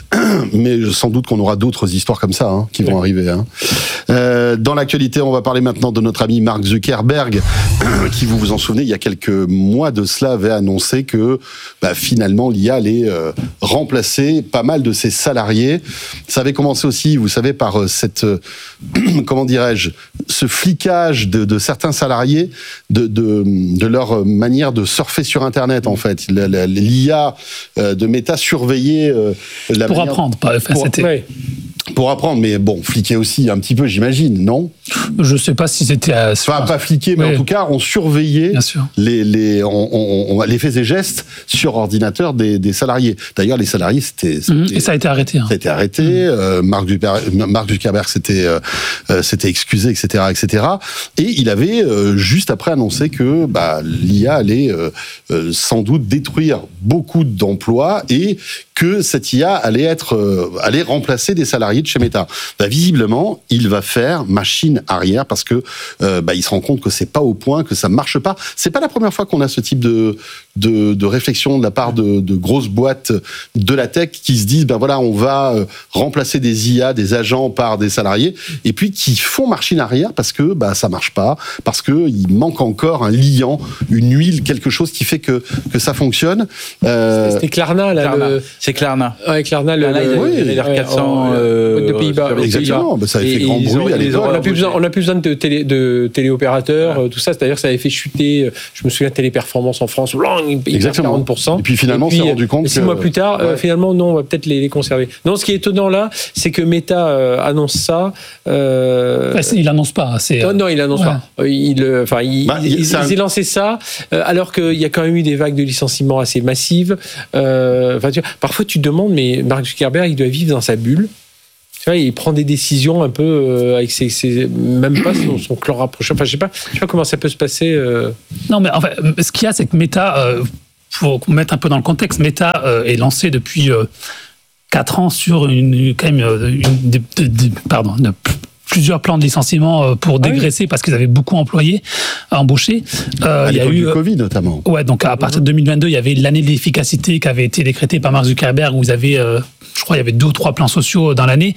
Mais sans doute qu'on aura d'autres histoires comme ça hein, qui vont ouais. arriver. Hein. Euh, dans l'actualité, on va parler maintenant de notre ami Mark Zuckerberg, qui, vous vous en souvenez, il y a quelques mois de cela, avait annoncé que bah, finalement, l'I A allait euh, remplacer pas mal de ses salariés. Ça avait commencé aussi, vous savez, par cette, euh, comment dirais-je, ce flicage de, de certains salariés de, de, de leur manière de surfer sur Internet, en fait. L'I A de Meta surveillait euh, la pour manière... apprendre, pas, enfin, pour, c'était... Ouais. Pour apprendre, mais bon, fliquer aussi un petit peu, j'imagine, non? Je sais pas si c'était... À... Enfin, pas fliquer, mais ouais. en tout cas, on surveillait les, les, on, on, on, les faits et gestes sur ordinateur des, des salariés. D'ailleurs, les salariés, c'était... c'était mmh, et ça a été arrêté. Hein. Ça a été arrêté. Mmh. Euh, Mark Zuckerberg, Mark Zuckerberg s'était, euh, s'était excusé, et cetera, et cetera. Et il avait, euh, juste après, annoncé que bah, l'I A allait euh, euh, sans doute détruire beaucoup d'emplois et que cette I A allait être, euh, allait remplacer des salariés de chez Meta. Bah, visiblement, il va faire machine arrière parce que euh, bah, il se rend compte que c'est pas au point, que ça marche pas. C'est pas la première fois qu'on a ce type de de, de réflexion de la part de, de grosses boîtes de la tech qui se disent ben voilà, on va remplacer des I A, des agents par des salariés, et puis qui font machine arrière parce que bah ça marche pas, parce que il manque encore un liant, une huile, quelque chose qui fait que que ça fonctionne. Euh, C'était Klarna là. Klarna. Le... C'est Klarna. Ouais, Klarna, le, Klarna, le, oui, le, ouais, quatre cents euh, de Pays-Bas. Exactement. Bah, ça avait et, fait grand bruit à l'époque. On n'a plus besoin, on n'a plus besoin de télé, de téléopérateurs, ouais. tout ça. C'est-à-dire que ça avait fait chuter. Je me souviens de Téléperformance en France. Exactement. quarante pour cent. Et puis finalement, et puis, on s'est rendu compte. Six que... mois plus tard, ouais. euh, finalement, non, on va peut-être les, les conserver. Non, ce qui est étonnant là, c'est que Meta euh, annonce ça. Euh... Ouais, il annonce pas. C'est... Non, non, il annonce ouais. pas. Il, enfin, il, bah, il, il, un... il a lancé ça, euh, alors qu'il y a quand même eu des vagues de licenciements assez massives. Euh, tu vois, parfois, tu te demandes, mais Mark Zuckerberg, il doit vivre dans sa bulle. Tu vois, il prend des décisions un peu euh, avec ses, ses même pas son, son clan rapproché. Enfin, je sais pas, je sais pas comment ça peut se passer. Euh... Non, mais en fait, ce qu'il y a, c'est que Meta, euh, pour mettre un peu dans le contexte, Meta euh, est lancé depuis euh, quatre ans sur une quand même une, de, de, de, pardon. De, plusieurs plans de licenciement pour dégraisser ah oui. parce qu'ils avaient beaucoup employé, embauché. Euh, à il y a eu du Covid notamment. Ouais, donc à partir de deux mille vingt-deux, il y avait l'année de l'efficacité qui avait été décrétée par Mark Zuckerberg où ils avaient, euh, je crois, il y avait deux ou trois plans sociaux dans l'année.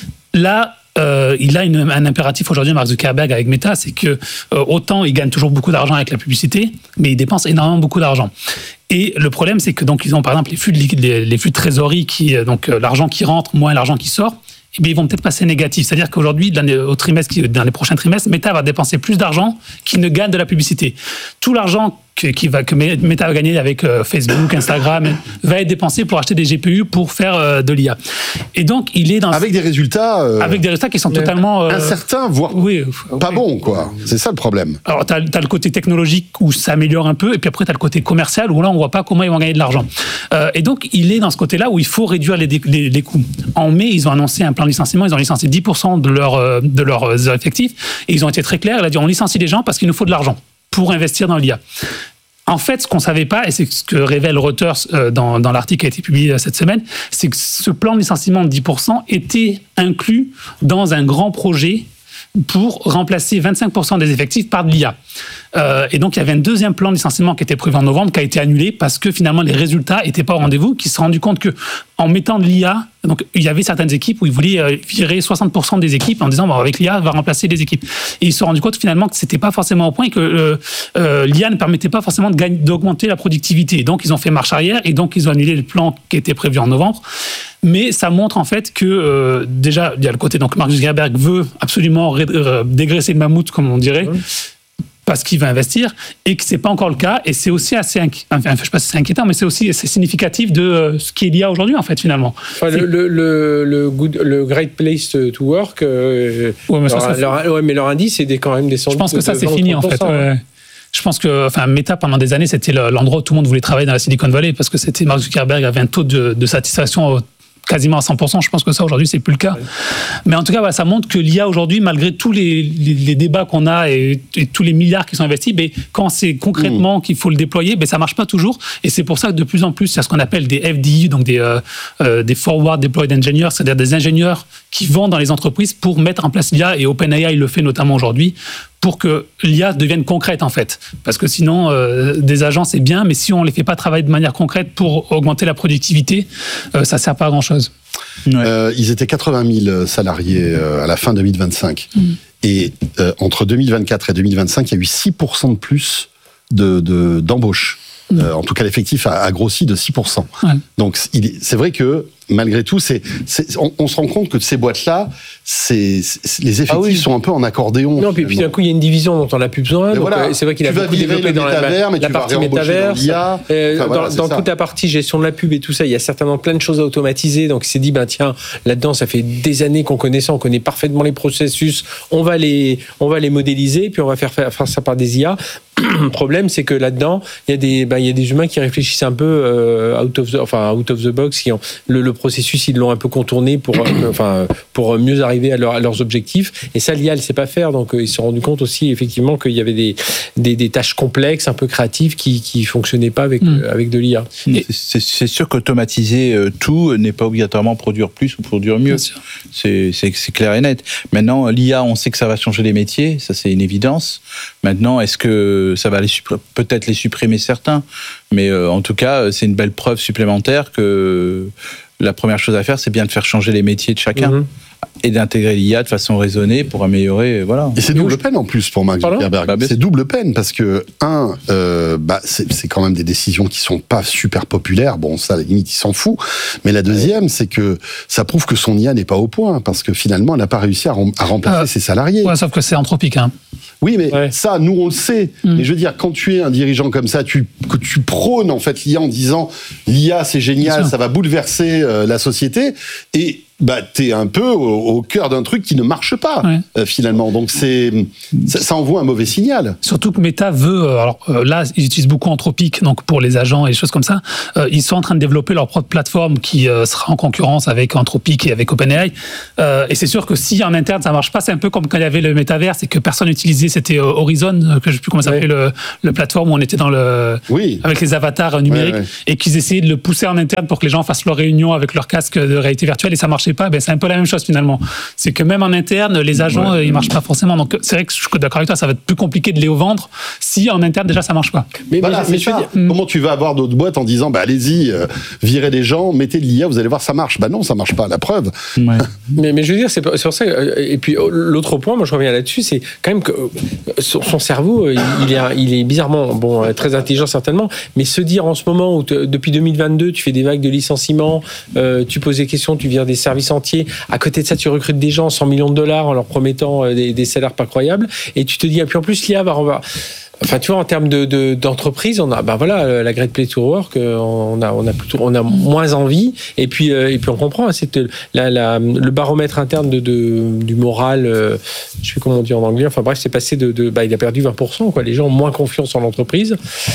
Là, euh, il a une, un impératif aujourd'hui, Mark Zuckerberg avec Meta, c'est que euh, autant il gagne toujours beaucoup d'argent avec la publicité, mais il dépense énormément beaucoup d'argent. Et le problème, c'est que donc ils ont par exemple les flux de, les, les flux de trésorerie qui, donc euh, l'argent qui rentre moins l'argent qui sort. Eh ils vont peut-être passer négatif. C'est-à-dire qu'aujourd'hui, au trimestre, dans les prochains trimestres, Meta va dépenser plus d'argent qu'il ne gagne de la publicité. Tout l'argent que, qui va, que Meta va gagner avec euh, Facebook, Instagram, va être dépensé pour acheter des G P U pour faire euh, de l'I A. Et donc, il est dans... Avec des résultats... Euh, avec des résultats qui sont totalement... Euh, incertains, voire oui, pas oui. bons, quoi. C'est ça le problème. Alors, tu as le côté technologique où ça améliore un peu, et puis après, tu as le côté commercial où là, on ne voit pas comment ils vont gagner de l'argent. Euh, et donc, il est dans ce côté-là où il faut réduire les, les, les coûts. En mai, ils ont annoncé un plan de licenciement, ils ont licencié dix pour cent de, leur, de leurs effectifs, et ils ont été très clairs, ils ont dit on licencie les gens parce qu'il nous faut de l'argent pour investir dans l'I A. En fait, ce qu'on ne savait pas, et c'est ce que révèle Reuters dans, dans l'article qui a été publié cette semaine, c'est que ce plan de licenciement de dix pour cent était inclus dans un grand projet pour remplacer vingt-cinq pour cent des effectifs par de l'I A. Euh, et donc, il y avait un deuxième plan de licenciement qui était prévu en novembre, qui a été annulé parce que finalement, les résultats n'étaient pas au rendez-vous, qui se sont rendus compte qu'en mettant de l'I A, donc, il y avait certaines équipes où ils voulaient virer soixante pour cent des équipes en disant, bon, avec l'I A, on va remplacer les équipes. Et ils se sont rendus compte finalement que ce n'était pas forcément au point et que euh, euh, l'I A ne permettait pas forcément de gagner, d'augmenter la productivité. Et donc, ils ont fait marche arrière et donc, ils ont annulé le plan qui était prévu en novembre. Mais ça montre en fait que, euh, déjà, il y a le côté, donc Mark Zuckerberg veut absolument ré- euh, dégraisser le mammouth, comme on dirait, mmh. parce qu'il va investir, et que ce n'est pas encore le cas. Et c'est aussi assez inqui- enfin, je sais pas si c'est inquiétant, mais c'est aussi c'est significatif de euh, ce qu'il y a aujourd'hui, en fait, finalement. Enfin, le, le, le, le, good, le Great Place to Work, euh, ouais, mais, leur, ça, leur, ouais, mais leur indice est quand même descendu. Je pense que ça, c'est fini, en fait. Ouais. Je pense que, enfin, Meta, pendant des années, c'était l'endroit où tout le monde voulait travailler dans la Silicon Valley, parce que c'était Mark Zuckerberg avait un taux de, de satisfaction quasiment à cent pour cent. Je pense que ça, aujourd'hui, c'est plus le cas. Ouais. Mais en tout cas, bah, ça montre que l'I A, aujourd'hui, malgré tous les, les, les débats qu'on a et, et tous les milliards qui sont investis, bah, quand c'est concrètement mmh. qu'il faut le déployer, bah, ça marche pas toujours. Et c'est pour ça que de plus en plus, il y a ce qu'on appelle des F D I, donc des, euh, euh, des Forward Deployed Engineers, c'est-à-dire des ingénieurs qui vont dans les entreprises pour mettre en place l'I A, et OpenAI le fait notamment aujourd'hui, pour que l'I A devienne concrète, en fait. Parce que sinon, euh, des agents, c'est bien, mais si on ne les fait pas travailler de manière concrète pour augmenter la productivité, euh, ça ne sert pas à grand-chose. Ouais. Euh, ils étaient quatre-vingt mille salariés euh, à la fin deux mille vingt-cinq. Mmh. Et euh, entre deux mille vingt-quatre et deux mille vingt-cinq, il y a eu six pour cent de plus de, de, d'embauches. Mmh. Euh, en tout cas, l'effectif a, a grossi de six pour cent. Ouais. Donc, il, c'est vrai que malgré tout, c'est, c'est, on, on se rend compte que de ces boîtes-là, c'est, c'est, les effectifs ah oui. sont un peu en accordéon. Non, puis, puis d'un coup, il y a une division dont on n'a plus besoin. Donc, voilà, c'est vrai qu'il a beaucoup développé dans la, mais la partie métaverse. Dans, euh, enfin, voilà, dans, dans toute la partie gestion de la pub et tout ça, il y a certainement plein de choses à automatiser. Donc, il s'est dit, ben tiens, là-dedans, ça fait des années qu'on connaît ça, on connaît parfaitement les processus, on va les, on va les modéliser, puis on va faire, faire, faire ça par des I A. Le problème, c'est que là-dedans, il y a des, ben, il y a des humains qui réfléchissent un peu euh, out of the, enfin out of the box, qui ont le, le processus, ils l'ont un peu contourné pour, euh, enfin, pour mieux arriver à, leur, à leurs objectifs. Et ça, l'I A, elle sait pas faire. Donc, euh, ils se sont rendus compte aussi, effectivement, qu'il y avait des, des, des tâches complexes, un peu créatives, qui, qui fonctionnaient pas avec, mmh. euh, avec de l'I A. Et c'est, c'est sûr qu'automatiser euh, tout n'est pas obligatoirement produire plus ou produire mieux. C'est, c'est, c'est clair et net. Maintenant, l'I A, on sait que ça va changer les métiers. Ça, c'est une évidence. Maintenant, est-ce que que ça va les suppré- peut-être les supprimer certains, mais euh, en tout cas, c'est une belle preuve supplémentaire que la première chose à faire, c'est bien de faire changer les métiers de chacun. Mm-hmm. Et d'intégrer l'I A de façon raisonnée pour améliorer, voilà. Et c'est double peine en plus pour Mark Zuckerberg. Bah, c'est double peine parce que, un, euh, bah, c'est, c'est quand même des décisions qui sont pas super populaires. Bon, ça, à la limite, il s'en fout. Mais la deuxième, ouais. c'est que ça prouve que son I A n'est pas au point parce que finalement, elle n'a pas réussi à, rem- à remplacer euh, ses salariés. Ouais, sauf que c'est anthropique, hein. Oui, mais ouais. ça, nous, on le sait. Mm. Mais je veux dire, quand tu es un dirigeant comme ça, tu, que tu prônes, en fait, l'I A en disant l'I A, c'est génial, ça va bouleverser euh, la société. Et, bah, t'es un peu au, au cœur d'un truc qui ne marche pas, ouais. euh, finalement. Donc, c'est, ça, ça envoie un mauvais signal. Surtout que Meta veut, euh, alors euh, là, ils utilisent beaucoup Anthropic, donc pour les agents et des choses comme ça. Euh, ils sont en train de développer leur propre plateforme qui euh, sera en concurrence avec Anthropic et avec OpenAI. Euh, et c'est sûr que si en interne ça marche pas, c'est un peu comme quand il y avait le métaverse et que personne n'utilisait, c'était euh, Horizon, que je sais plus comment ça s'appelait, ouais. le, le plateforme où on était dans le, oui. avec les avatars numériques, ouais, ouais. et qu'ils essayaient de le pousser en interne pour que les gens fassent leur réunion avec leur casque de réalité virtuelle et ça marchait pas. Ben c'est un peu la même chose finalement. C'est que même en interne, les agents, ouais. euh, ils marchent pas forcément. Donc c'est vrai que je suis d'accord avec toi, ça va être plus compliqué de les vendre si en interne déjà ça marche pas. Mais, voilà, mais, mais je veux dire, mm. comment tu vas avoir d'autres boîtes en disant bah allez-y, euh, virez les gens, mettez de l'I A, vous allez voir ça marche. Bah non, ça marche pas. La preuve. Ouais. mais, mais je veux dire, c'est sur ça. Et puis l'autre point, moi je reviens là-dessus, c'est quand même que son, son cerveau, il est, il est bizarrement bon, très intelligent certainement, mais se dire en ce moment où te, depuis deux mille vingt-deux, tu fais des vagues de licenciements, euh, tu poses des questions, tu vires des services entiers. À côté de ça, tu recrutes des gens cent millions de dollars en leur promettant des, des salaires pas croyables, et tu te dis, et puis en plus l'I A va revoir. Enfin, tu vois, en termes de, de, d'entreprise, on a, ben voilà, la Great Place to Work, on a, on a plutôt, on a moins envie. Et puis, et puis on comprend, c'est la, la, le baromètre interne de, de, du moral, je sais plus comment on dit en anglais. Enfin bref, c'est passé de, de bah, il a perdu vingt pour cent, quoi. Les gens ont moins confiance en l'entreprise.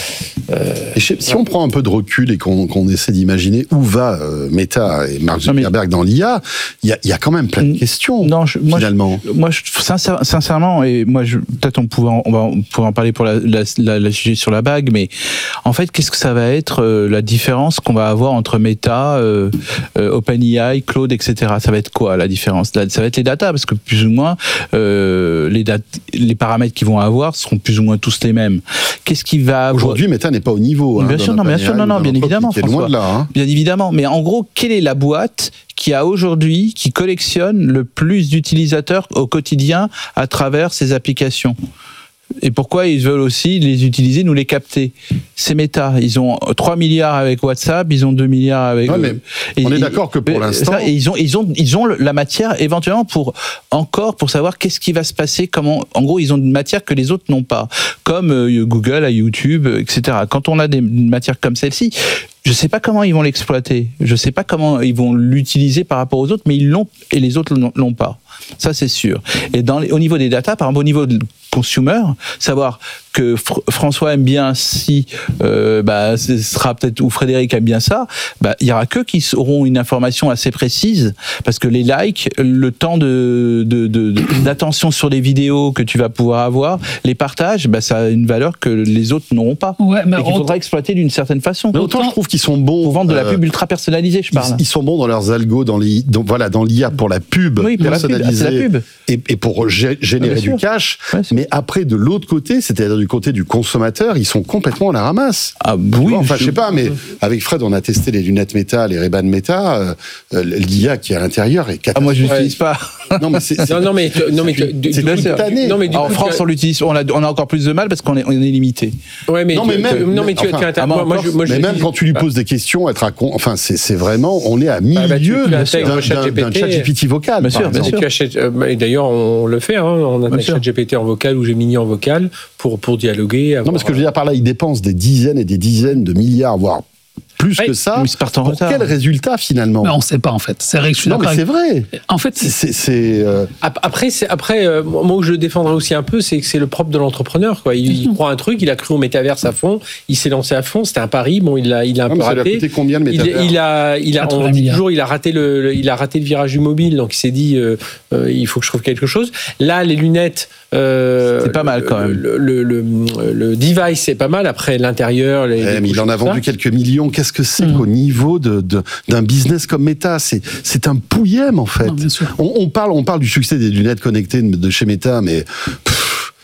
Euh, et si ouais. on prend un peu de recul et qu'on, qu'on essaie d'imaginer où va euh, Meta et Mark Zuckerberg dans l'I A, il y a, y a quand même plein de questions. Non, je, moi, finalement. Je, moi, je, sincère, sincèrement, et moi, je, peut-être on pouvait, en, on va, on pourrait en parler pour la La, la, la sujet sur la bague, mais en fait, qu'est-ce que ça va être euh, la différence qu'on va avoir entre Meta, euh, euh, OpenAI, Claude, et cetera. Ça va être quoi la différence? Ça va être les datas, parce que plus ou moins euh, les, dat- les paramètres qu'ils vont avoir seront plus ou moins tous les mêmes. Qu'est-ce qui va avoir... Aujourd'hui, Meta n'est pas au niveau. Hein, bien sûr, non, bien sûr, non, non, bien évidemment, François. Loin de là, hein. Bien évidemment. Mais en gros, quelle est la boîte qui a aujourd'hui, qui collectionne le plus d'utilisateurs au quotidien à travers ses applications? Et pourquoi ils veulent aussi les utiliser, nous les capter? C'est Meta. Ils ont trois milliards avec WhatsApp, ils ont deux milliards avec... Ouais, mais et, on est d'accord que pour l'instant... Ça, et ils ont, ils ont, ils ont la matière éventuellement pour encore pour savoir qu'est-ce qui va se passer, comment... En gros, ils ont une matière que les autres n'ont pas. Comme euh, Google, à YouTube, et cetera. Quand on a des matières comme celle-ci, je sais pas comment ils vont l'exploiter. Je sais pas comment ils vont l'utiliser par rapport aux autres, mais ils l'ont et les autres l'ont pas. Ça, c'est sûr. Et dans les, au niveau des datas, par exemple, au niveau de consumer, savoir que Fr- François aime bien si, euh, bah, ce sera peut-être, ou Frédéric aime bien ça, bah, il y aura qu'eux qui auront une information assez précise, parce que les likes, le temps de, de, de, de d'attention sur les vidéos que tu vas pouvoir avoir, les partages, bah, ça a une valeur que les autres n'auront pas. Ouais, mais et qu'il faudra exploiter d'une certaine façon. Mais autant, autant je trouve qu'ils sont bons pour vendre de la euh, pub ultra personnalisée, je parle. Ils, ils sont bons dans leurs algos, dans l'I, dans, voilà, dans l'I A pour la pub oui, pour personnalisée la pub. Ah, c'est la pub. Et, et pour gé- générer ah, du cash. Ouais, mais après, de l'autre côté, c'est-à-dire du côté du consommateur, ils sont complètement à la ramasse. Ah oui. Enfin, je sais pas, mais avec Fred, on a testé les lunettes Meta, les Ray-Ban Meta. Euh, L'I A qui est à l'intérieur est catastrophique. Ah, moi, je l'utilise pas. Non, mais c'est, c'est, non, non, mais, non, mais, c'est, du, c'est du, tanné. Non, mais du en coup, France, tu... on l'utilise, on a, on a encore plus de mal parce qu'on est, on est limité. Ouais, mais non, mais tu, même, tu, non, mais tu, enfin, tu ah, moi, moi, je, moi, mais je même dis... quand tu lui poses des questions, être à con, enfin, c'est, c'est vraiment, on est à milieu ah, bah, tu, tu d'un, d'un, d'un chat G P T vocal. Bien sûr, bien sûr. Tu achètes, euh, d'ailleurs, on le fait, hein, on a un chat G P T en vocal ou Gemini en vocal pour, pour dialoguer. Avoir... Non, parce que je veux dire par là, ils dépensent des dizaines et des dizaines de milliards, voire plus ouais, que ça. Pour retard. Quel résultat finalement? Mais on ne sait pas en fait. C'est vrai que je suis non, mais c'est vrai. En fait, c'est, c'est, c'est euh... après, c'est, après, euh, moi où je le défendrai aussi un peu, c'est que c'est le propre de l'entrepreneur, quoi. Il, mmh. il croit un truc, il a cru au métaverse à fond, il s'est lancé à fond. C'était un pari. Bon, il a, il a un non, peu raté. Ça lui a coûté combien le métaverse? Il, il a, il a, on dit toujours, il a raté le, le, il a raté le virage du mobile. Donc il s'est dit, euh, euh, il faut que je trouve quelque chose. Là, les lunettes. Euh, c'est pas mal quand même. Le, le, le, le, le device, c'est pas mal. Après, l'intérieur. Les, ouais, les mais il en a vendu quelques millions. Qu'est-ce que c'est mmh. qu'au niveau de, de, d'un business comme Meta? C'est, c'est un pouillème, en fait. Non, bien sûr. On, on, parle, on parle du succès des lunettes connectées de chez Meta, mais. Pff,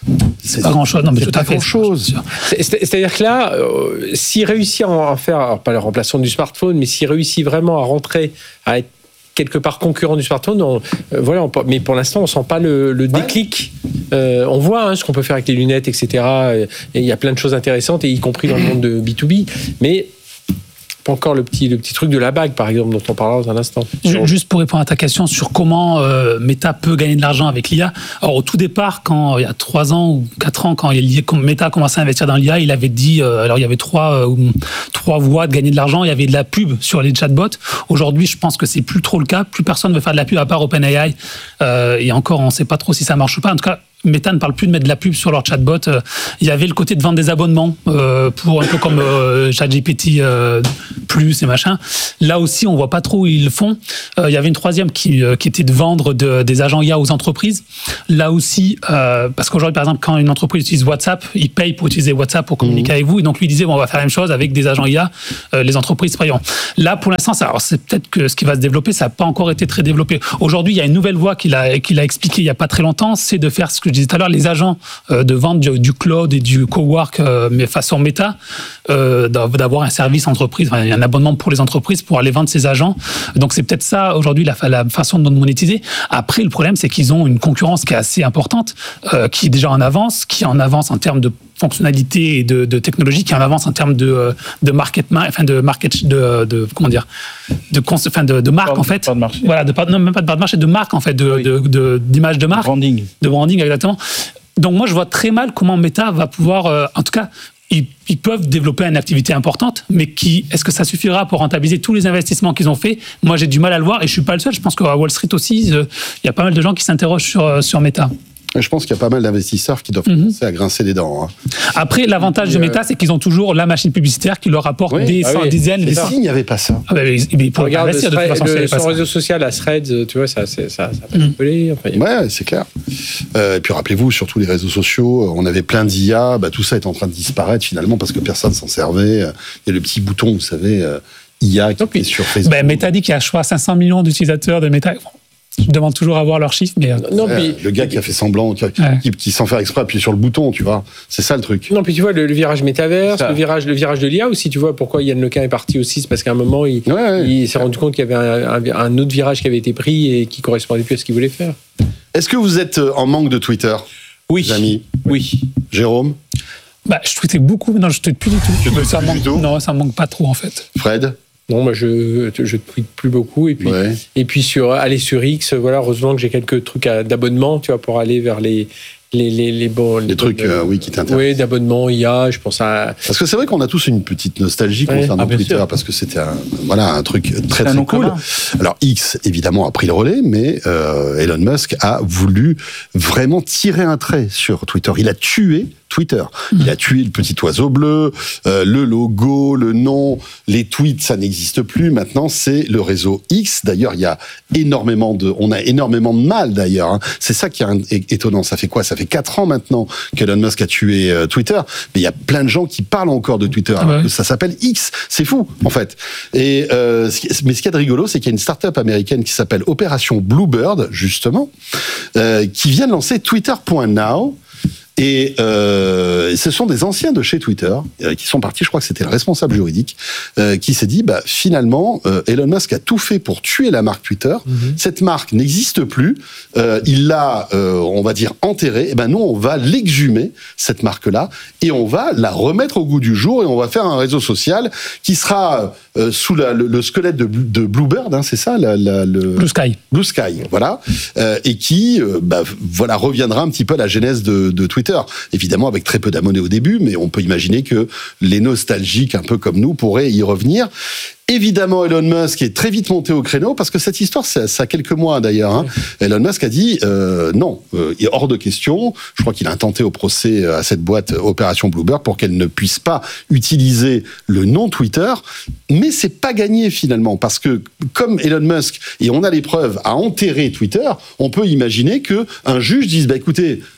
C'est pas grand-chose. Non, mais c'est tout pas à fait. grand-chose. C'est- c'est- C'est-à-dire que là, euh, s'il réussit à en faire, alors pas le remplaçant du smartphone, mais s'il réussit vraiment à rentrer, à être quelque part concurrent du smartphone, on, euh, voilà, on, mais pour l'instant, on sent pas le, le déclic. Euh, on voit hein, ce qu'on peut faire avec les lunettes, et cetera. Et il y a plein de choses intéressantes, et y compris dans le monde de B deux B. Mais pas encore le petit, le petit truc de la bague, par exemple, dont on parlera dans un instant. Ju- Juste pour répondre à ta question sur comment euh, Meta peut gagner de l'argent avec l'I A. Alors, au tout départ, quand il y a trois ans ou quatre ans, quand il y a- quand Meta a commencé à investir dans l'I A, il avait dit, euh, alors il y avait trois, euh, trois voies de gagner de l'argent. Il y avait de la pub sur les chatbots. Aujourd'hui, je pense que c'est plus trop le cas. Plus personne ne veut faire de la pub à part OpenAI. Euh, et encore, on ne sait pas trop si ça marche ou pas. En tout cas, Meta ne parle plus de mettre de la pub sur leur chatbot. Euh, il y avait le côté de vendre des abonnements euh, pour un peu comme euh, ChatGPT euh, plus et machin. Là aussi, on voit pas trop où ils le font. Euh, il y avait une troisième qui, euh, qui était de vendre de, des agents I A aux entreprises. Là aussi, euh, parce qu'aujourd'hui, par exemple, quand une entreprise utilise WhatsApp, ils payent pour utiliser WhatsApp pour communiquer avec vous. Et donc, lui disait, bon, on va faire la même chose avec des agents I A. Euh, les entreprises payeront. Là, pour l'instant, ça, alors c'est peut-être que ce qui va se développer, ça n'a pas encore été très développé. Aujourd'hui, il y a une nouvelle voie qu'il a, qu'il a expliqué il y a pas très longtemps, c'est de faire ce que je disais tout à l'heure, les agents euh, de vente du, du cloud et du cowork, euh, mais façon méta, euh, d'avoir un service entreprise, enfin, un abonnement pour les entreprises pour aller vendre ces agents. Donc c'est peut-être ça aujourd'hui la, la façon de monétiser. Après, le problème, c'est qu'ils ont une concurrence qui est assez importante, euh, qui est déjà en avance, qui est en avance en termes de fonctionnalité et de, de technologie, qui est en avance en termes de, de market, enfin de market, de, de comment dire, de, cons, enfin de, de marque Part- en fait. part de marché. Voilà, de, non, même pas de part de marché, de marque en fait, de, Oui. de, de, d'image de marque. Branding. De branding, exactement. Donc moi, je vois très mal comment Meta va pouvoir, euh, en tout cas, ils, ils peuvent développer une activité importante, mais qui, est-ce que ça suffira pour rentabiliser tous les investissements qu'ils ont faits? Moi, j'ai du mal à le voir, et je suis pas le seul. Je pense qu'à Wall Street aussi, il y a pas mal de gens qui s'interrogent sur, euh, sur Meta. Je pense qu'il y a pas mal d'investisseurs qui doivent Mhm. commencer à grincer les dents. Hein. Après, l'avantage de Meta, c'est qu'ils ont toujours la machine publicitaire qui leur rapporte Oui. des Ah cent- oui. dizaines, des Et cent- s'il n'y avait pas ça, Ah bah, mais ils pourraient pas Regarde, investir de toute Thread- façon. s'il y le- avait pas son ça. réseau social, la Threads, tu vois, ça, c'est- ça, ça peut appeler. Enfin, il y a- ouais, c'est clair. Euh, et puis rappelez-vous, sur tous les réseaux sociaux, on avait plein d'I A, bah, tout ça est en train de disparaître finalement parce que personne s'en servait. Il y a le petit bouton, vous savez, euh, I A qui Donc, est sur Facebook. Ben, Meta dit qu'il y a, je crois, cinq cents millions d'utilisateurs de Meta. Je demande toujours à voir leurs chiffres, mais. euh, Non, Ouais, puis, le gars qui a fait semblant, qui, Ouais. qui, qui sans faire exprès appuie sur le bouton, tu vois. C'est ça le truc. non, puis tu vois, le, le virage métaverse, Ça. le virage, le virage de l'I A aussi, tu vois, pourquoi Yann Lequin est parti aussi, c'est parce qu'à un moment, il, Ouais, ouais. il s'est rendu compte qu'il y avait un, un- un autre virage qui avait été pris et qui correspondait plus à ce qu'il voulait faire. Est-ce que vous êtes euh, en manque de Twitter, Oui. les amis? Oui. Jérôme? Bah, je tweetais beaucoup, mais non, je tweete plus du tout. Tu tweetes ça plus manque, du tout Non, ça me manque pas trop, en fait. Fred? Non, moi, je je tweete plus beaucoup. Et puis, Ouais. et puis sur, aller sur X, voilà, heureusement que j'ai quelques trucs à- d'abonnement, tu vois, pour aller vers les, les, les, les bons. Les trucs, bonnes- euh, oui, qui t'intéressent. Oui, d'abonnement, I A, je pense à. Parce que c'est vrai qu'on a tous une petite nostalgie Ouais. concernant Ah, bien Twitter, sûr. parce que c'était un, voilà, un truc très un très nom cool. commun. Alors X, évidemment, a pris le relais, mais euh, Elon Musk a voulu vraiment tirer un trait sur Twitter. Il a tué Twitter. Il a tué le petit oiseau bleu, euh, le logo, le nom, les tweets, ça n'existe plus. Maintenant, c'est le réseau X. D'ailleurs, il y a énormément de, on a énormément de mal d'ailleurs. Hein. C'est ça qui est un- é- étonnant. Ça fait quoi? Ça fait quatre ans maintenant qu'Elon Musk a tué euh, Twitter, mais il y a plein de gens qui parlent encore de Twitter. Ah alors ouais. que ça s'appelle X. C'est fou, en fait. Et euh, ce qui- mais ce qui est de rigolo, c'est qu'il y a une start-up américaine qui s'appelle Opération Bluebird, justement, euh, qui vient de lancer Twitter point now. Et euh, ce sont des anciens de chez Twitter euh, qui sont partis, je crois que c'était le responsable juridique, euh, qui s'est dit, bah, finalement, euh, Elon Musk a tout fait pour tuer la marque Twitter. Cette marque n'existe plus. Euh, il l'a, euh, on va dire, enterrée. Et ben nous, on va l'exhumer, cette marque-là, et on va la remettre au goût du jour, et on va faire un réseau social qui sera euh, sous la, le, le squelette de, de Bluebird, hein, c'est ça, la, la, le... Blue Sky. Blue Sky, voilà, euh, et qui, euh, bah, voilà, reviendra un petit peu à la genèse de, de Twitter. Évidemment, avec très peu d'abonnés au début, mais on peut imaginer que les nostalgiques, un peu comme nous, pourraient y revenir. Évidemment, Elon Musk est très vite monté au créneau, parce que cette histoire, ça, ça a quelques mois d'ailleurs. Hein. Elon Musk a dit euh, non, euh, il est hors de question. Je crois qu'il a intenté au procès à cette boîte Opération Bluebird pour qu'elle ne puisse pas utiliser le nom Twitter. Mais c'est pas gagné finalement, parce que comme Elon Musk, et on a les preuves, a enterré Twitter, on peut imaginer que un juge dise bah écoutez,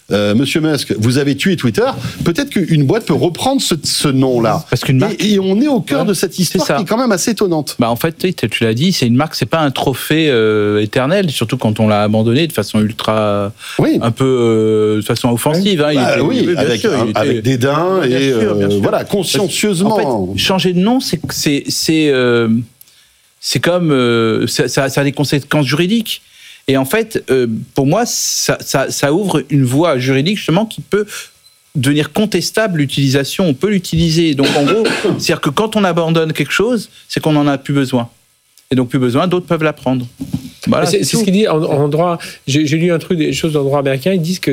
euh, Monsieur Musk, vous avez tué Twitter. Peut-être qu'une boîte peut reprendre ce, ce nom-là. Parce qu'une marque... et, et on est au cœur ouais, de cette histoire qui est quand même assez étonnante. Bah en fait, tu l'as dit, c'est une marque, c'est pas un trophée euh, éternel, surtout quand on l'a abandonné de façon ultra, oui. un peu euh, de façon offensive. Hein, bah, il était, oui, bien avec, sûr, un, il était, avec dédain et sûr, euh, voilà, consciencieusement. En fait, changer de nom, c'est c'est c'est, euh, c'est comme euh, ça, ça, ça a des conséquences juridiques. Et en fait, euh, pour moi, ça, ça, ça ouvre une voie juridique justement qui peut devenir contestable l'utilisation. On peut l'utiliser. Donc en gros, c'est-à-dire que quand on abandonne quelque chose, c'est qu'on n'en a plus besoin. Et donc plus besoin, d'autres peuvent l'apprendre. Voilà, c'est, c'est, c'est ce qu'il dit en, en droit. J'ai, j'ai lu un truc, des choses dans le droit américain. Ils disent que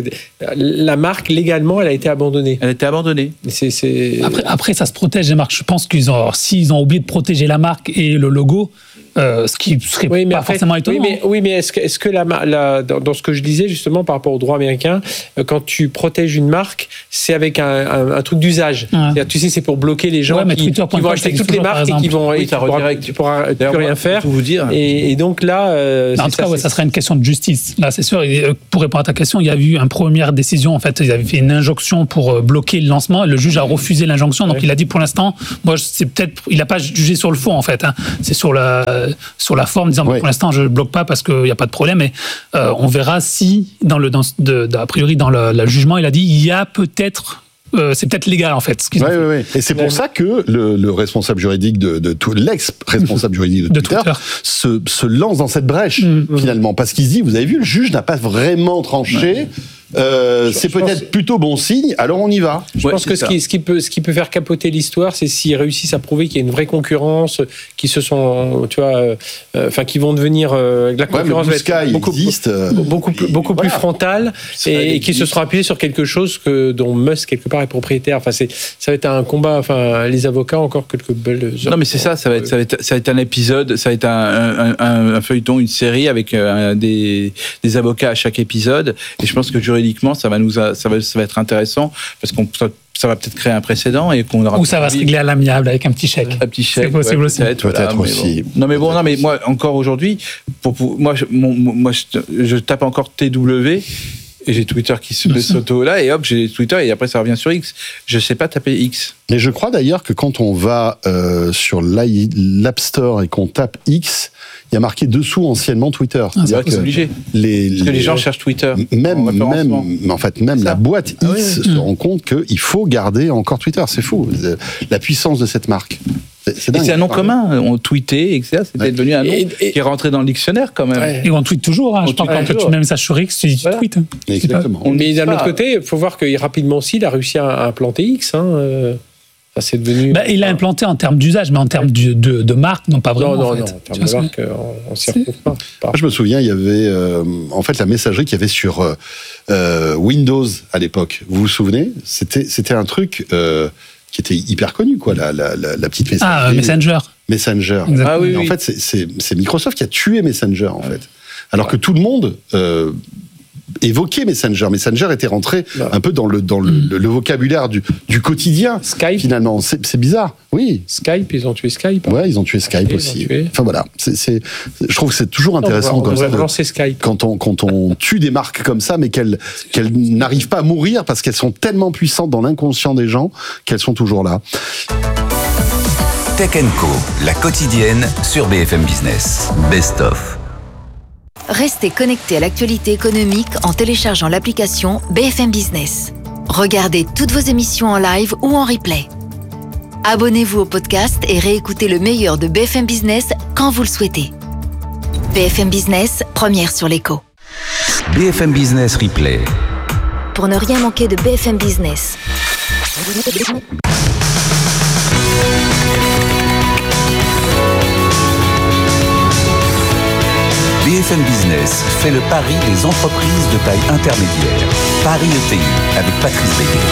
la marque légalement, elle a été abandonnée. Elle a été abandonnée. C'est, c'est... Après, après, ça se protège les marques. Je pense qu'ils ont, s'ils ont oublié de protéger la marque et le logo. Euh, ce qui serait oui, mais pas après, forcément étonnant. Oui, mais, oui, mais est-ce que, est-ce que la, la, dans, dans ce que je disais justement par rapport au droit américain, quand tu protèges une marque, c'est avec un, un, un truc d'usage. Ouais. Tu sais, c'est pour bloquer les gens ouais, qui, qui vont acheter toutes les marques et qui vont, oui, et tu pourras, tu pourras plus rien faire. Vous dire. Et, et donc là, euh, en tout ça, cas, ouais, ça serait une question de justice. Là, c'est sûr. Et pour répondre à ta question, il y a eu une première décision. En fait, ils avaient fait une injonction pour bloquer le lancement. Et le juge a refusé l'injonction. Donc, ouais. il a dit pour l'instant, moi, c'est peut-être, il n'a pas jugé sur le fond en fait. Hein. C'est sur la sur la forme. En disant oui. pour l'instant je ne bloque pas parce qu'il n'y a pas de problème, mais euh, on verra si dans le dans de, de, a priori dans le, le jugement il a dit il y a peut-être euh, c'est peut-être légal en fait. Ce qu'ils oui, ont fait. Oui, oui. Et c'est pour ça que le, le responsable juridique de, de tout l'ex-responsable juridique de, de Twitter, Twitter. Se, se lance dans cette brèche mmh. finalement parce qu'il se dit vous avez vu le juge n'a pas vraiment tranché. Ouais. Euh, je, c'est je peut-être pense... plutôt bon signe, alors on y va. Je ouais, pense que ce qui, ce, qui peut, ce qui peut faire capoter l'histoire, c'est s'ils réussissent à prouver qu'il y a une vraie concurrence, qui se sont, tu vois, euh, enfin, qui vont devenir euh, la concurrence ouais, va être beaucoup, existe, beaucoup, beaucoup, beaucoup voilà. plus frontale et, et qui se seront appuyés sur quelque chose que dont Musk quelque part est propriétaire. Enfin, c'est, ça va être un combat. Enfin, les avocats encore quelques belles. Non, mais c'est ça. Ça va être, ça va être, ça va être un épisode, ça va être un, un, un, un feuilleton, une série avec un, des, des avocats à chaque épisode. Et je pense que juridiquement, ça va nous, ça va, ça va être intéressant parce qu'on ça, ça va peut-être créer un précédent et qu'on aura. Ou ça va se régler à l'amiable avec un petit chèque. Un petit chèque. C'est possible ouais, aussi. Peut-être, voilà, peut-être aussi. Bon. Non mais bon, non mais moi encore aujourd'hui, pour, pour moi, je, mon, moi je, je tape encore T W. Et j'ai Twitter qui se s'auto là, et hop, j'ai Twitter, et après ça revient sur X. Je sais pas taper X. Et je crois d'ailleurs que quand on va euh, sur l'App Store et qu'on tape X, il y a marqué dessous anciennement Twitter. Ah, c'est, c'est obligé. Les, Parce que les, les gens cherchent Twitter. Même, même, en fait, même la boîte ah, X oui. se rend compte qu'il faut garder encore Twitter. C'est fou. La puissance de cette marque. C'est, c'est, dingue, c'est un nom commun, on tweetait, et cetera. C'était ouais. devenu un nom et, et, qui est rentré dans le dictionnaire quand même. Ouais. Et on tweete toujours, hein. Je pense que quand tu mets un message sur X, tu, voilà. tu tweets. Exactement. On Mais d'un autre côté, il faut voir que rapidement aussi, il a réussi à implanter X. Hein. Ça, c'est devenu... bah, il l'a implanté en termes d'usage, mais en termes de, de, de marque, non pas vraiment. Non, non, en fait. non, en termes de marque, on ne s'y retrouve pas. Moi, je me souviens, il y avait euh, en fait la messagerie qu'il y avait sur euh, Windows à l'époque. Vous vous souvenez ? C'était, c'était un truc... Euh, qui était hyper connu, quoi, la, la, la, la petite messagerie. Ah, Messenger. Messenger. Ah, oui, en oui. fait, c'est, c'est, c'est Microsoft qui a tué Messenger, en fait. Alors ouais. que tout le monde euh, évoquait Messenger. Messenger était rentré ouais. un peu dans le, dans le, mm. le, le vocabulaire du, du quotidien. Skype. Finalement, c'est, c'est bizarre. Oui. Skype, ils ont tué Skype. Hein. Ouais, ils ont tué Skype ils aussi. Tué. Enfin voilà, c'est, c'est, je trouve que c'est toujours intéressant on va, on comme lancer Skype. Quand on quand on tue des marques comme ça, mais qu'elles qu'elles n'arrivent pas à mourir parce qu'elles sont tellement puissantes dans l'inconscient des gens qu'elles sont toujours là. Tech and Co, la quotidienne sur B F M Business. Best of. Restez connectés à l'actualité économique en téléchargeant l'application B F M Business. Regardez toutes vos émissions en live ou en replay. Abonnez-vous au podcast et réécoutez le meilleur de B F M Business quand vous le souhaitez. B F M Business, première sur l'écho. B F M Business Replay. Pour ne rien manquer de B F M Business. B F M Business fait le pari des entreprises de taille intermédiaire. Paris E T I avec Patrice Béguet.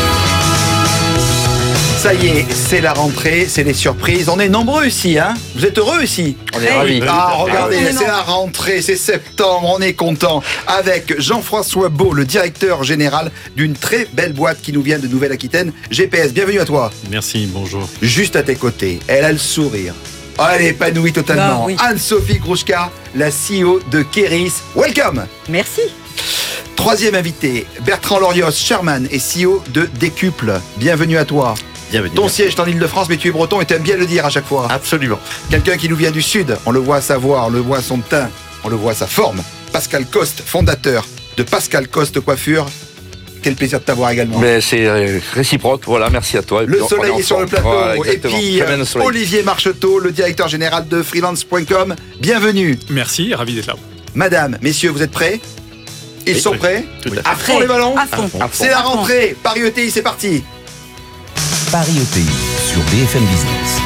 Ça y est, c'est la rentrée, c'est les surprises. On est nombreux ici, hein ? Vous êtes heureux ici ? On est ravis. Ah, regardez, c'est la rentrée, c'est septembre, on est content. Avec Jean-François Beau, le directeur général d'une très belle boîte qui nous vient de Nouvelle-Aquitaine, G P S. Bienvenue à toi. Merci, bonjour. Juste à tes côtés, elle a le sourire. Elle est épanouie totalement. Ah, oui. Anne-Sophie Grouchka, la C E O de Keris. Welcome. Merci. Troisième invité, Bertrand Lorios, chairman et C E O de Décuple. Bienvenue à toi. Bienvenue. Ton siège est en Ile-de-France, mais tu es breton et tu aimes bien le dire à chaque fois. Absolument. Quelqu'un qui nous vient du Sud, on le voit à sa voix, on le voit à son teint, on le voit à sa forme. Pascal Coste, fondateur de Pascal Coste Coiffure. Quel plaisir de t'avoir également. Mais c'est euh, réciproque, voilà, merci à toi. Et Le puis, soleil on est sur le plateau. Voilà, et exactement. puis, Très bien, le soleil. Olivier Marcheteau, le directeur général de freelance point com. Bienvenue. Merci, ravi d'être là. Madame, messieurs, vous êtes prêts? Ils Oui, sont oui. prêts? Tout à fait. À fond les ballons? À fond. À fond. C'est la À fond. rentrée. Paris E T I, c'est parti. Paris E T I sur B F M Business.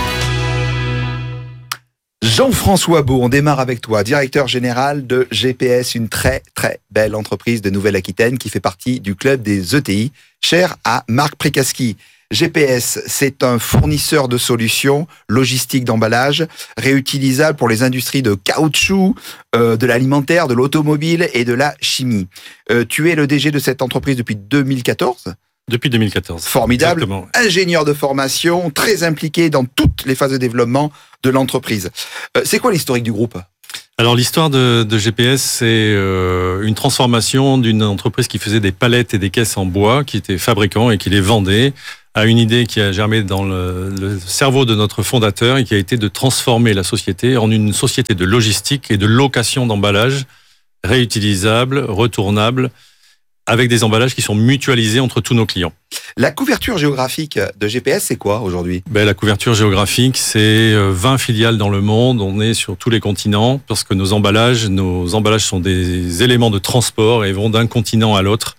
Jean-François Beau, on démarre avec toi, directeur général de G P S, une très très belle entreprise de Nouvelle-Aquitaine qui fait partie du club des E T I, cher à Marc Prekaski. G P S, c'est un fournisseur de solutions logistiques d'emballage réutilisables pour les industries de caoutchouc, euh, de l'alimentaire, de l'automobile et de la chimie. Euh, tu es le D G de cette entreprise depuis deux mille quatorze. Depuis deux mille quatorze. Formidable, Exactement. ingénieur de formation, très impliqué dans toutes les phases de développement de l'entreprise. Euh, c'est quoi l'historique du groupe? Alors l'histoire de, de G P S, c'est euh, une transformation d'une entreprise qui faisait des palettes et des caisses en bois, qui était fabricant et qui les vendait, à une idée qui a germé dans le, le cerveau de notre fondateur et qui a été de transformer la société en une société de logistique et de location d'emballage réutilisable, retournable, avec des emballages qui sont mutualisés entre tous nos clients. La couverture géographique de G P S, c'est quoi aujourd'hui? Ben, la couverture géographique, c'est vingt filiales dans le monde. On est sur tous les continents parce que nos emballages, nos emballages sont des éléments de transport et vont d'un continent à l'autre,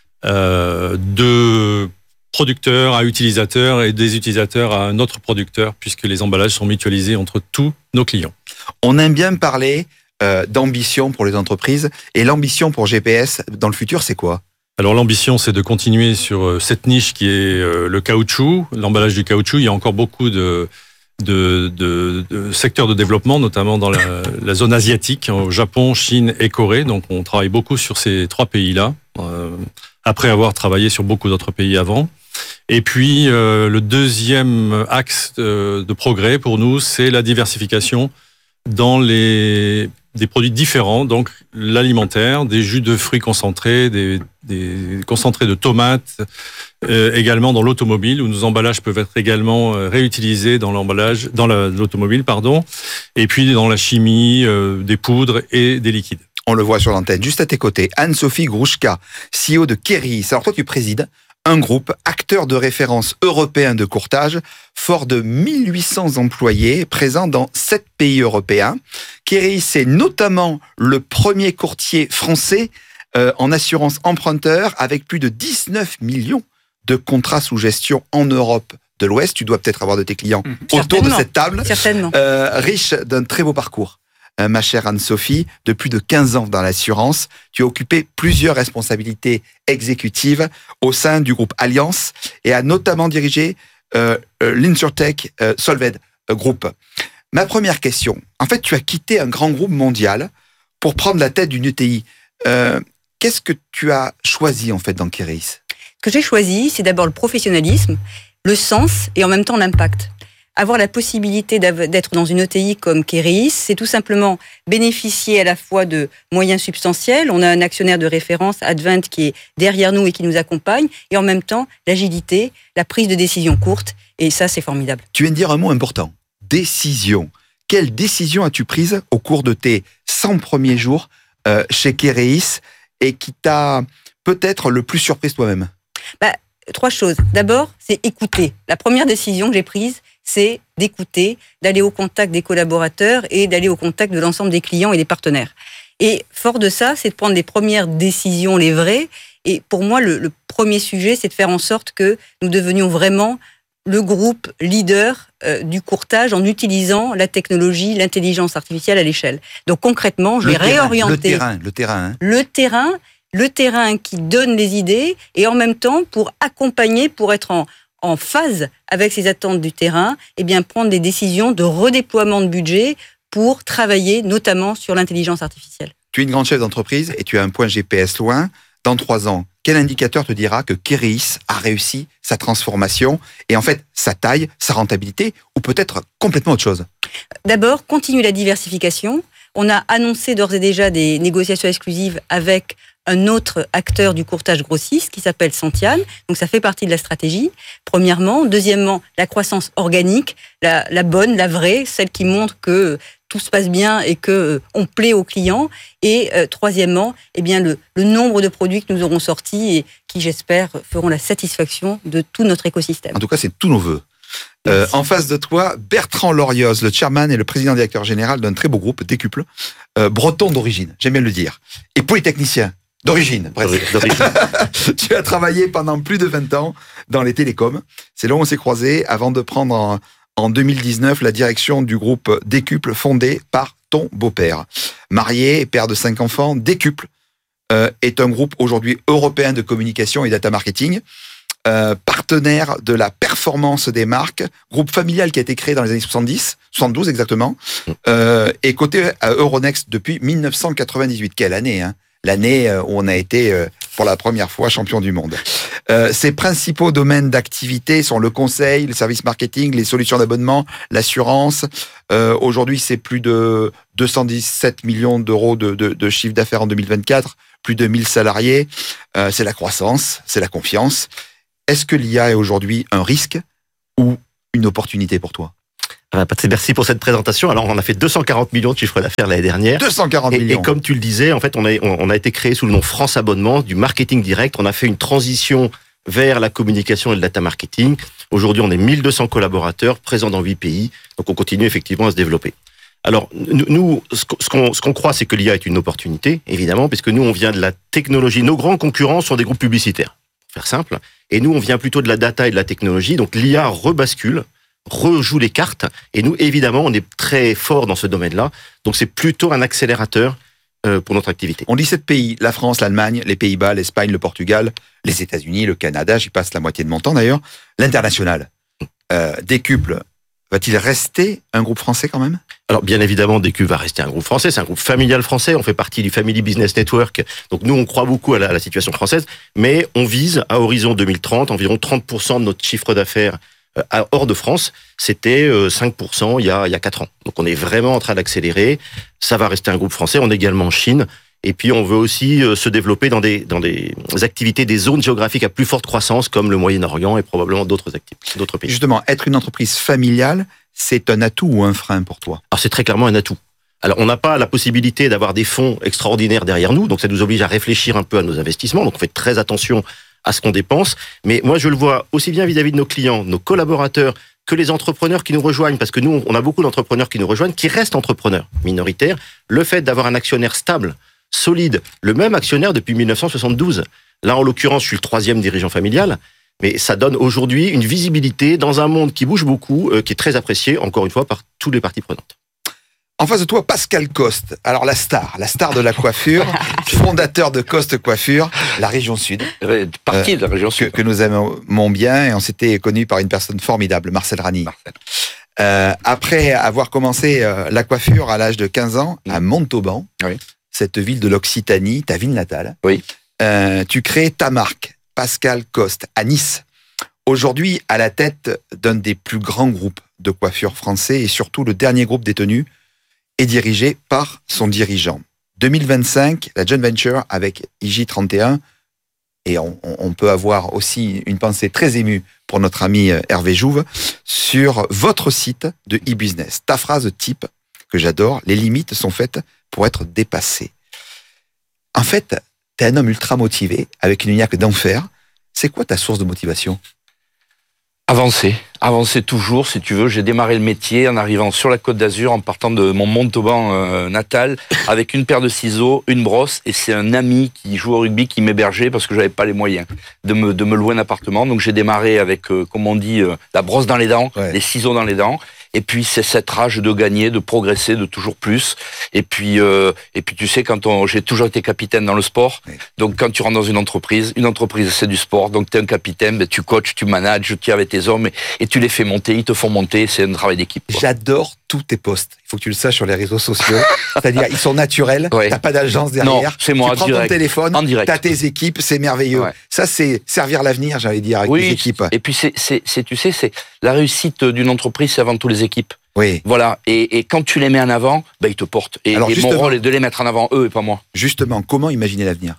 euh, de producteurs à utilisateurs et des utilisateurs à un autre producteur, puisque les emballages sont mutualisés entre tous nos clients. On aime bien parler euh, d'ambition pour les entreprises. Et l'ambition pour G P S dans le futur, c'est quoi? Alors l'ambition, c'est de continuer sur cette niche qui est le caoutchouc, l'emballage du caoutchouc. Il y a encore beaucoup de, de, de, de secteurs de développement, notamment dans la, la zone asiatique, au Japon, Chine et Corée. Donc on travaille beaucoup sur ces trois pays-là, euh, après avoir travaillé sur beaucoup d'autres pays avant. Et puis euh, le deuxième axe de, de progrès pour nous, c'est la diversification dans les des produits différents, donc l'alimentaire, des jus de fruits concentrés, des, des concentrés de tomates, euh, également dans l'automobile, où nos emballages peuvent être également euh, réutilisés dans l'emballage, dans la, l'automobile, pardon, et puis dans la chimie, euh, des poudres et des liquides. On le voit sur l'antenne. Juste à tes côtés, Anne-Sophie Grouchka, C E O de Keris. Alors toi, tu présides un groupe, acteur de référence européen de courtage, fort de mille huit cents employés, présent dans sept pays européens. Keris, c'est notamment le premier courtier français euh, en assurance emprunteur, avec plus de dix-neuf millions de contrats sous gestion en Europe de l'Ouest. Tu dois peut-être avoir de tes clients mmh. autour de cette table. Certainement. Euh, riche d'un très beau parcours. Euh, ma chère Anne-Sophie, de plus de quinze ans dans l'assurance, tu as occupé plusieurs responsabilités exécutives au sein du groupe Allianz et a notamment dirigé euh, euh, l'Insurtech euh, Solved euh, Group. Ma première question, en fait, tu as quitté un grand groupe mondial pour prendre la tête d'une E T I. Euh, qu'est-ce que tu as choisi en fait dans Keris? Ce que j'ai choisi, c'est d'abord le professionnalisme, le sens et en même temps l'impact. Avoir la possibilité d'être dans une E T I comme Keris, c'est tout simplement bénéficier à la fois de moyens substantiels. On a un actionnaire de référence, Advent, qui est derrière nous et qui nous accompagne, et en même temps, l'agilité, la prise de décision courte, et ça, c'est formidable. Tu viens de dire un mot important, décision. Quelle décision as-tu prise au cours de tes cent premiers jours euh, chez Keris et qui t'a peut-être le plus surprise toi-même? Bah, trois choses. D'abord, c'est écouter. La première décision que j'ai prise, c'est d'écouter, d'aller au contact des collaborateurs et d'aller au contact de l'ensemble des clients et des partenaires. Et fort de ça, c'est de prendre les premières décisions, les vraies. Et pour moi, le, le premier sujet, c'est de faire en sorte que nous devenions vraiment le groupe leader euh, du courtage en utilisant la technologie, l'intelligence artificielle à l'échelle. Donc concrètement, je vais réorienter le terrain, le terrain, hein. le terrain, le terrain qui donne les idées et en même temps pour accompagner, pour être en en phase avec ces attentes du terrain, et bien prendre des décisions de redéploiement de budget pour travailler notamment sur l'intelligence artificielle. Tu es une grande chef d'entreprise et tu as un point G P S loin. Dans trois ans, quel indicateur te dira que Keris a réussi sa transformation et en fait sa taille, sa rentabilité ou peut-être complètement autre chose? D'abord, continue la diversification. On a annoncé d'ores et déjà des négociations exclusives avec un autre acteur du courtage grossiste qui s'appelle Santian. Donc ça fait partie de la stratégie, premièrement. Deuxièmement, la croissance organique, la, la bonne, la vraie, celle qui montre que tout se passe bien et que euh, on plaît aux clients. Et euh, troisièmement, eh bien le, le nombre de produits que nous aurons sortis et qui, j'espère, feront la satisfaction de tout notre écosystème. En tout cas, c'est tous nos vœux. Euh, en face de toi, Bertrand Lorioz, le chairman et le président directeur général d'un très beau groupe, Décuple, euh, breton d'origine, j'aime bien le dire, et polytechnicien d'origine. Tu as travaillé pendant plus de vingt ans dans les télécoms. C'est là où on s'est croisés avant de prendre en, en deux mille dix-neuf la direction du groupe Décuple fondé par ton beau-père. Marié, père de cinq enfants, Décuple euh, est un groupe aujourd'hui européen de communication et data marketing. Euh, partenaire de la performance des marques, groupe familial qui a été créé dans les années soixante-dix, soixante-douze exactement, euh, et coté à Euronext depuis mille neuf cent quatre-vingt-dix-huit. Quelle année, hein? L'année où on a été euh, pour la première fois champion du monde. Euh, ses principaux domaines d'activité sont le conseil, le service marketing, les solutions d'abonnement, l'assurance. Euh, aujourd'hui, c'est plus de deux cent dix-sept millions d'euros de, de, de chiffre d'affaires en deux mille vingt-quatre, plus de mille salariés. Euh, c'est la croissance, c'est la confiance. Est-ce que l'I A est aujourd'hui un risque ou une opportunité pour toi? Patrick, merci pour cette présentation. Alors, on a fait deux cent quarante millions de chiffre d'affaires l'année dernière. deux cent quarante et, millions. Et comme tu le disais, en fait, on a, on a été créé sous le nom France Abonnement, du marketing direct. On a fait une transition vers la communication et le data marketing. Aujourd'hui, on est mille deux cents collaborateurs présents dans huit pays. Donc, on continue effectivement à se développer. Alors, nous, ce qu'on, ce qu'on croit, c'est que l'I A est une opportunité, évidemment, puisque nous, on vient de la technologie. Nos grands concurrents sont des groupes publicitaires, pour faire simple. Et nous, on vient plutôt de la data et de la technologie. Donc, l'I A rebascule, rejoue les cartes. Et nous, évidemment, on est très fort dans ce domaine-là. Donc, c'est plutôt un accélérateur euh, pour notre activité. On dit sept pays, la France, l'Allemagne, les Pays-Bas, l'Espagne, le Portugal, les États-Unis, le Canada, j'y passe la moitié de mon temps d'ailleurs. L'international. Euh, Décuple, va-t-il rester un groupe français quand même? Alors, bien évidemment, Décuple va rester un groupe français. C'est un groupe familial français. On fait partie du Family Business Network. Donc, nous, on croit beaucoup à la, à la situation française. Mais on vise, à horizon deux mille trente, environ trente pour cent de notre chiffre d'affaires euh, hors de France. C'était euh, cinq pour cent il y a, il y a quatre ans. Donc, on est vraiment en train d'accélérer. Ça va rester un groupe français. On est également en Chine. Et puis, on veut aussi euh, se développer dans des, dans des activités, des zones géographiques à plus forte croissance, comme le Moyen-Orient et probablement d'autres activités, d'autres pays. Justement, être une entreprise familiale, c'est un atout ou un frein pour toi? Alors, c'est très clairement un atout. Alors, on n'a pas la possibilité d'avoir des fonds extraordinaires derrière nous, donc ça nous oblige à réfléchir un peu à nos investissements, donc on fait très attention à ce qu'on dépense. Mais moi, je le vois aussi bien vis-à-vis de nos clients, nos collaborateurs, que les entrepreneurs qui nous rejoignent, parce que nous, on a beaucoup d'entrepreneurs qui nous rejoignent, qui restent entrepreneurs minoritaires. Le fait d'avoir un actionnaire stable, solide, le même actionnaire depuis mille neuf cent soixante-douze. Là, en l'occurrence, je suis le troisième dirigeant familial, mais ça donne aujourd'hui une visibilité dans un monde qui bouge beaucoup, euh, qui est très apprécié, encore une fois, par toutes les parties prenantes. En face de toi, Pascal Coste. Alors, la star, la star de la coiffure, fondateur de Coste Coiffure, la région sud. Partie euh, de la région sud. Que, que nous aimons bien, et on s'était connus par une personne formidable, Marcel Rani. Marcel. Euh, après avoir commencé euh, la coiffure à l'âge de quinze ans, à Montauban, oui. Cette ville de l'Occitanie, ta ville natale, oui. euh, tu crées ta marque, Pascal Coste, à Nice. Aujourd'hui, à la tête d'un des plus grands groupes de coiffure français et surtout le dernier groupe détenu est dirigé par son dirigeant. deux mille vingt-cinq, la joint venture avec I J trente et un, et on, on peut avoir aussi une pensée très émue pour notre ami Hervé Jouve, sur votre site de e-business. Ta phrase type, que j'adore, les limites sont faites pour être dépassées. En fait, tu es un homme ultra motivé, avec une niaque d'enfer. C'est quoi ta source de motivation? Avancer, avancer toujours, si tu veux. J'ai démarré le métier en arrivant sur la Côte d'Azur, en partant de mon Montauban euh, natal, avec une paire de ciseaux, une brosse, et c'est un ami qui joue au rugby qui m'hébergeait parce que j'avais pas les moyens de me, de me louer un appartement. Donc j'ai démarré avec, euh, comme on dit, euh, la brosse dans les dents, ouais. Les ciseaux dans les dents. Et puis c'est cette rage de gagner, de progresser, de toujours plus. Et puis, euh, et puis tu sais, quand on, j'ai toujours été capitaine dans le sport. Oui. Donc quand tu rentres dans une entreprise, une entreprise c'est du sport. Donc tu es un capitaine, ben, tu coaches, tu manages, tu tiens avec tes hommes et, et tu les fais monter, ils te font monter. C'est un travail d'équipe. Quoi. J'adore tous tes posts. Il faut que tu le saches sur les réseaux sociaux. C'est-à-dire ils sont naturels. Ouais. T'as pas d'agence derrière. Non, c'est moi. Tu prends direct. ton téléphone. En direct. T'as tes équipes, c'est merveilleux. Ouais. Ça c'est servir l'avenir, j'allais dire, avec oui, les équipes. Et puis c'est, c'est, c'est, tu sais, c'est la réussite d'une entreprise, c'est avant tout les équipes. Oui. Voilà. Et, et quand tu les mets en avant, ben ils te portent. Et, et mon rôle est de les mettre en avant eux et pas moi. Justement, comment imaginer l'avenir?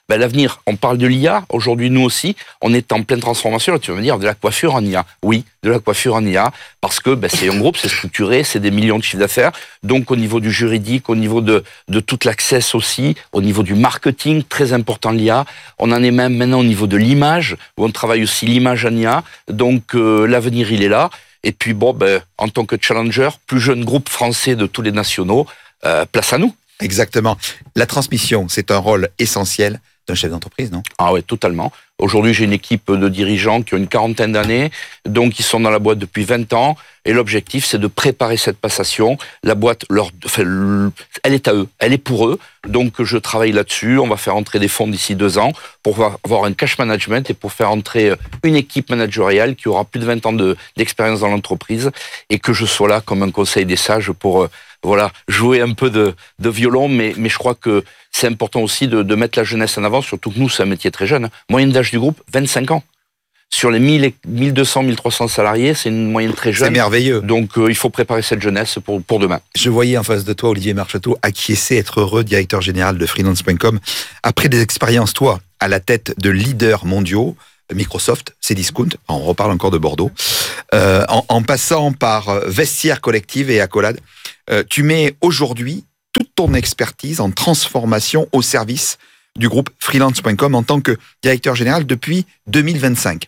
Ben, l'avenir, on parle de l'I A, aujourd'hui nous aussi, on est en pleine transformation, là tu vas me dire de la coiffure en I A. Oui, de la coiffure en I A, parce que ben, c'est un groupe, c'est structuré, c'est des millions de chiffres d'affaires, donc au niveau du juridique, au niveau de, de toute l'access aussi, au niveau du marketing, très important l'I A, on en est même maintenant au niveau de l'image, où on travaille aussi l'image en I A, donc euh, l'avenir il est là, et puis bon, ben, en tant que challenger, plus jeune groupe français de tous les nationaux, euh, place à nous. Exactement. La transmission, c'est un rôle essentiel d'un chef d'entreprise, non ? Ah ouais, totalement. Aujourd'hui, j'ai une équipe de dirigeants qui ont une quarantaine d'années, donc ils sont dans la boîte depuis vingt ans, et l'objectif, c'est de préparer cette passation. La boîte, leur, enfin, elle est à eux, elle est pour eux, donc je travaille là-dessus. On va faire entrer des fonds d'ici deux ans pour avoir un cash management et pour faire entrer une équipe managériale qui aura plus de vingt ans de, d'expérience dans l'entreprise, et que je sois là comme un conseil des sages pour... Voilà, jouer un peu de, de violon, mais, mais je crois que c'est important aussi de, de mettre la jeunesse en avant, surtout que nous, c'est un métier très jeune. Moyenne d'âge du groupe, vingt-cinq ans. Sur les mille, mille deux cents, mille trois cents salariés, c'est une moyenne très jeune. C'est merveilleux. Donc, euh, il faut préparer cette jeunesse pour, pour demain. Je voyais en face de toi, Olivier Marcheteau, acquiescer, être heureux, directeur général de freelance point com. Après des expériences, toi, à la tête de leaders mondiaux, Microsoft, Cdiscount, on reparle encore de Bordeaux, euh, en, en passant par Vestiaire Collective et Accolade, euh, tu mets aujourd'hui toute ton expertise en transformation au service du groupe freelance point com en tant que directeur général depuis deux mille vingt-cinq.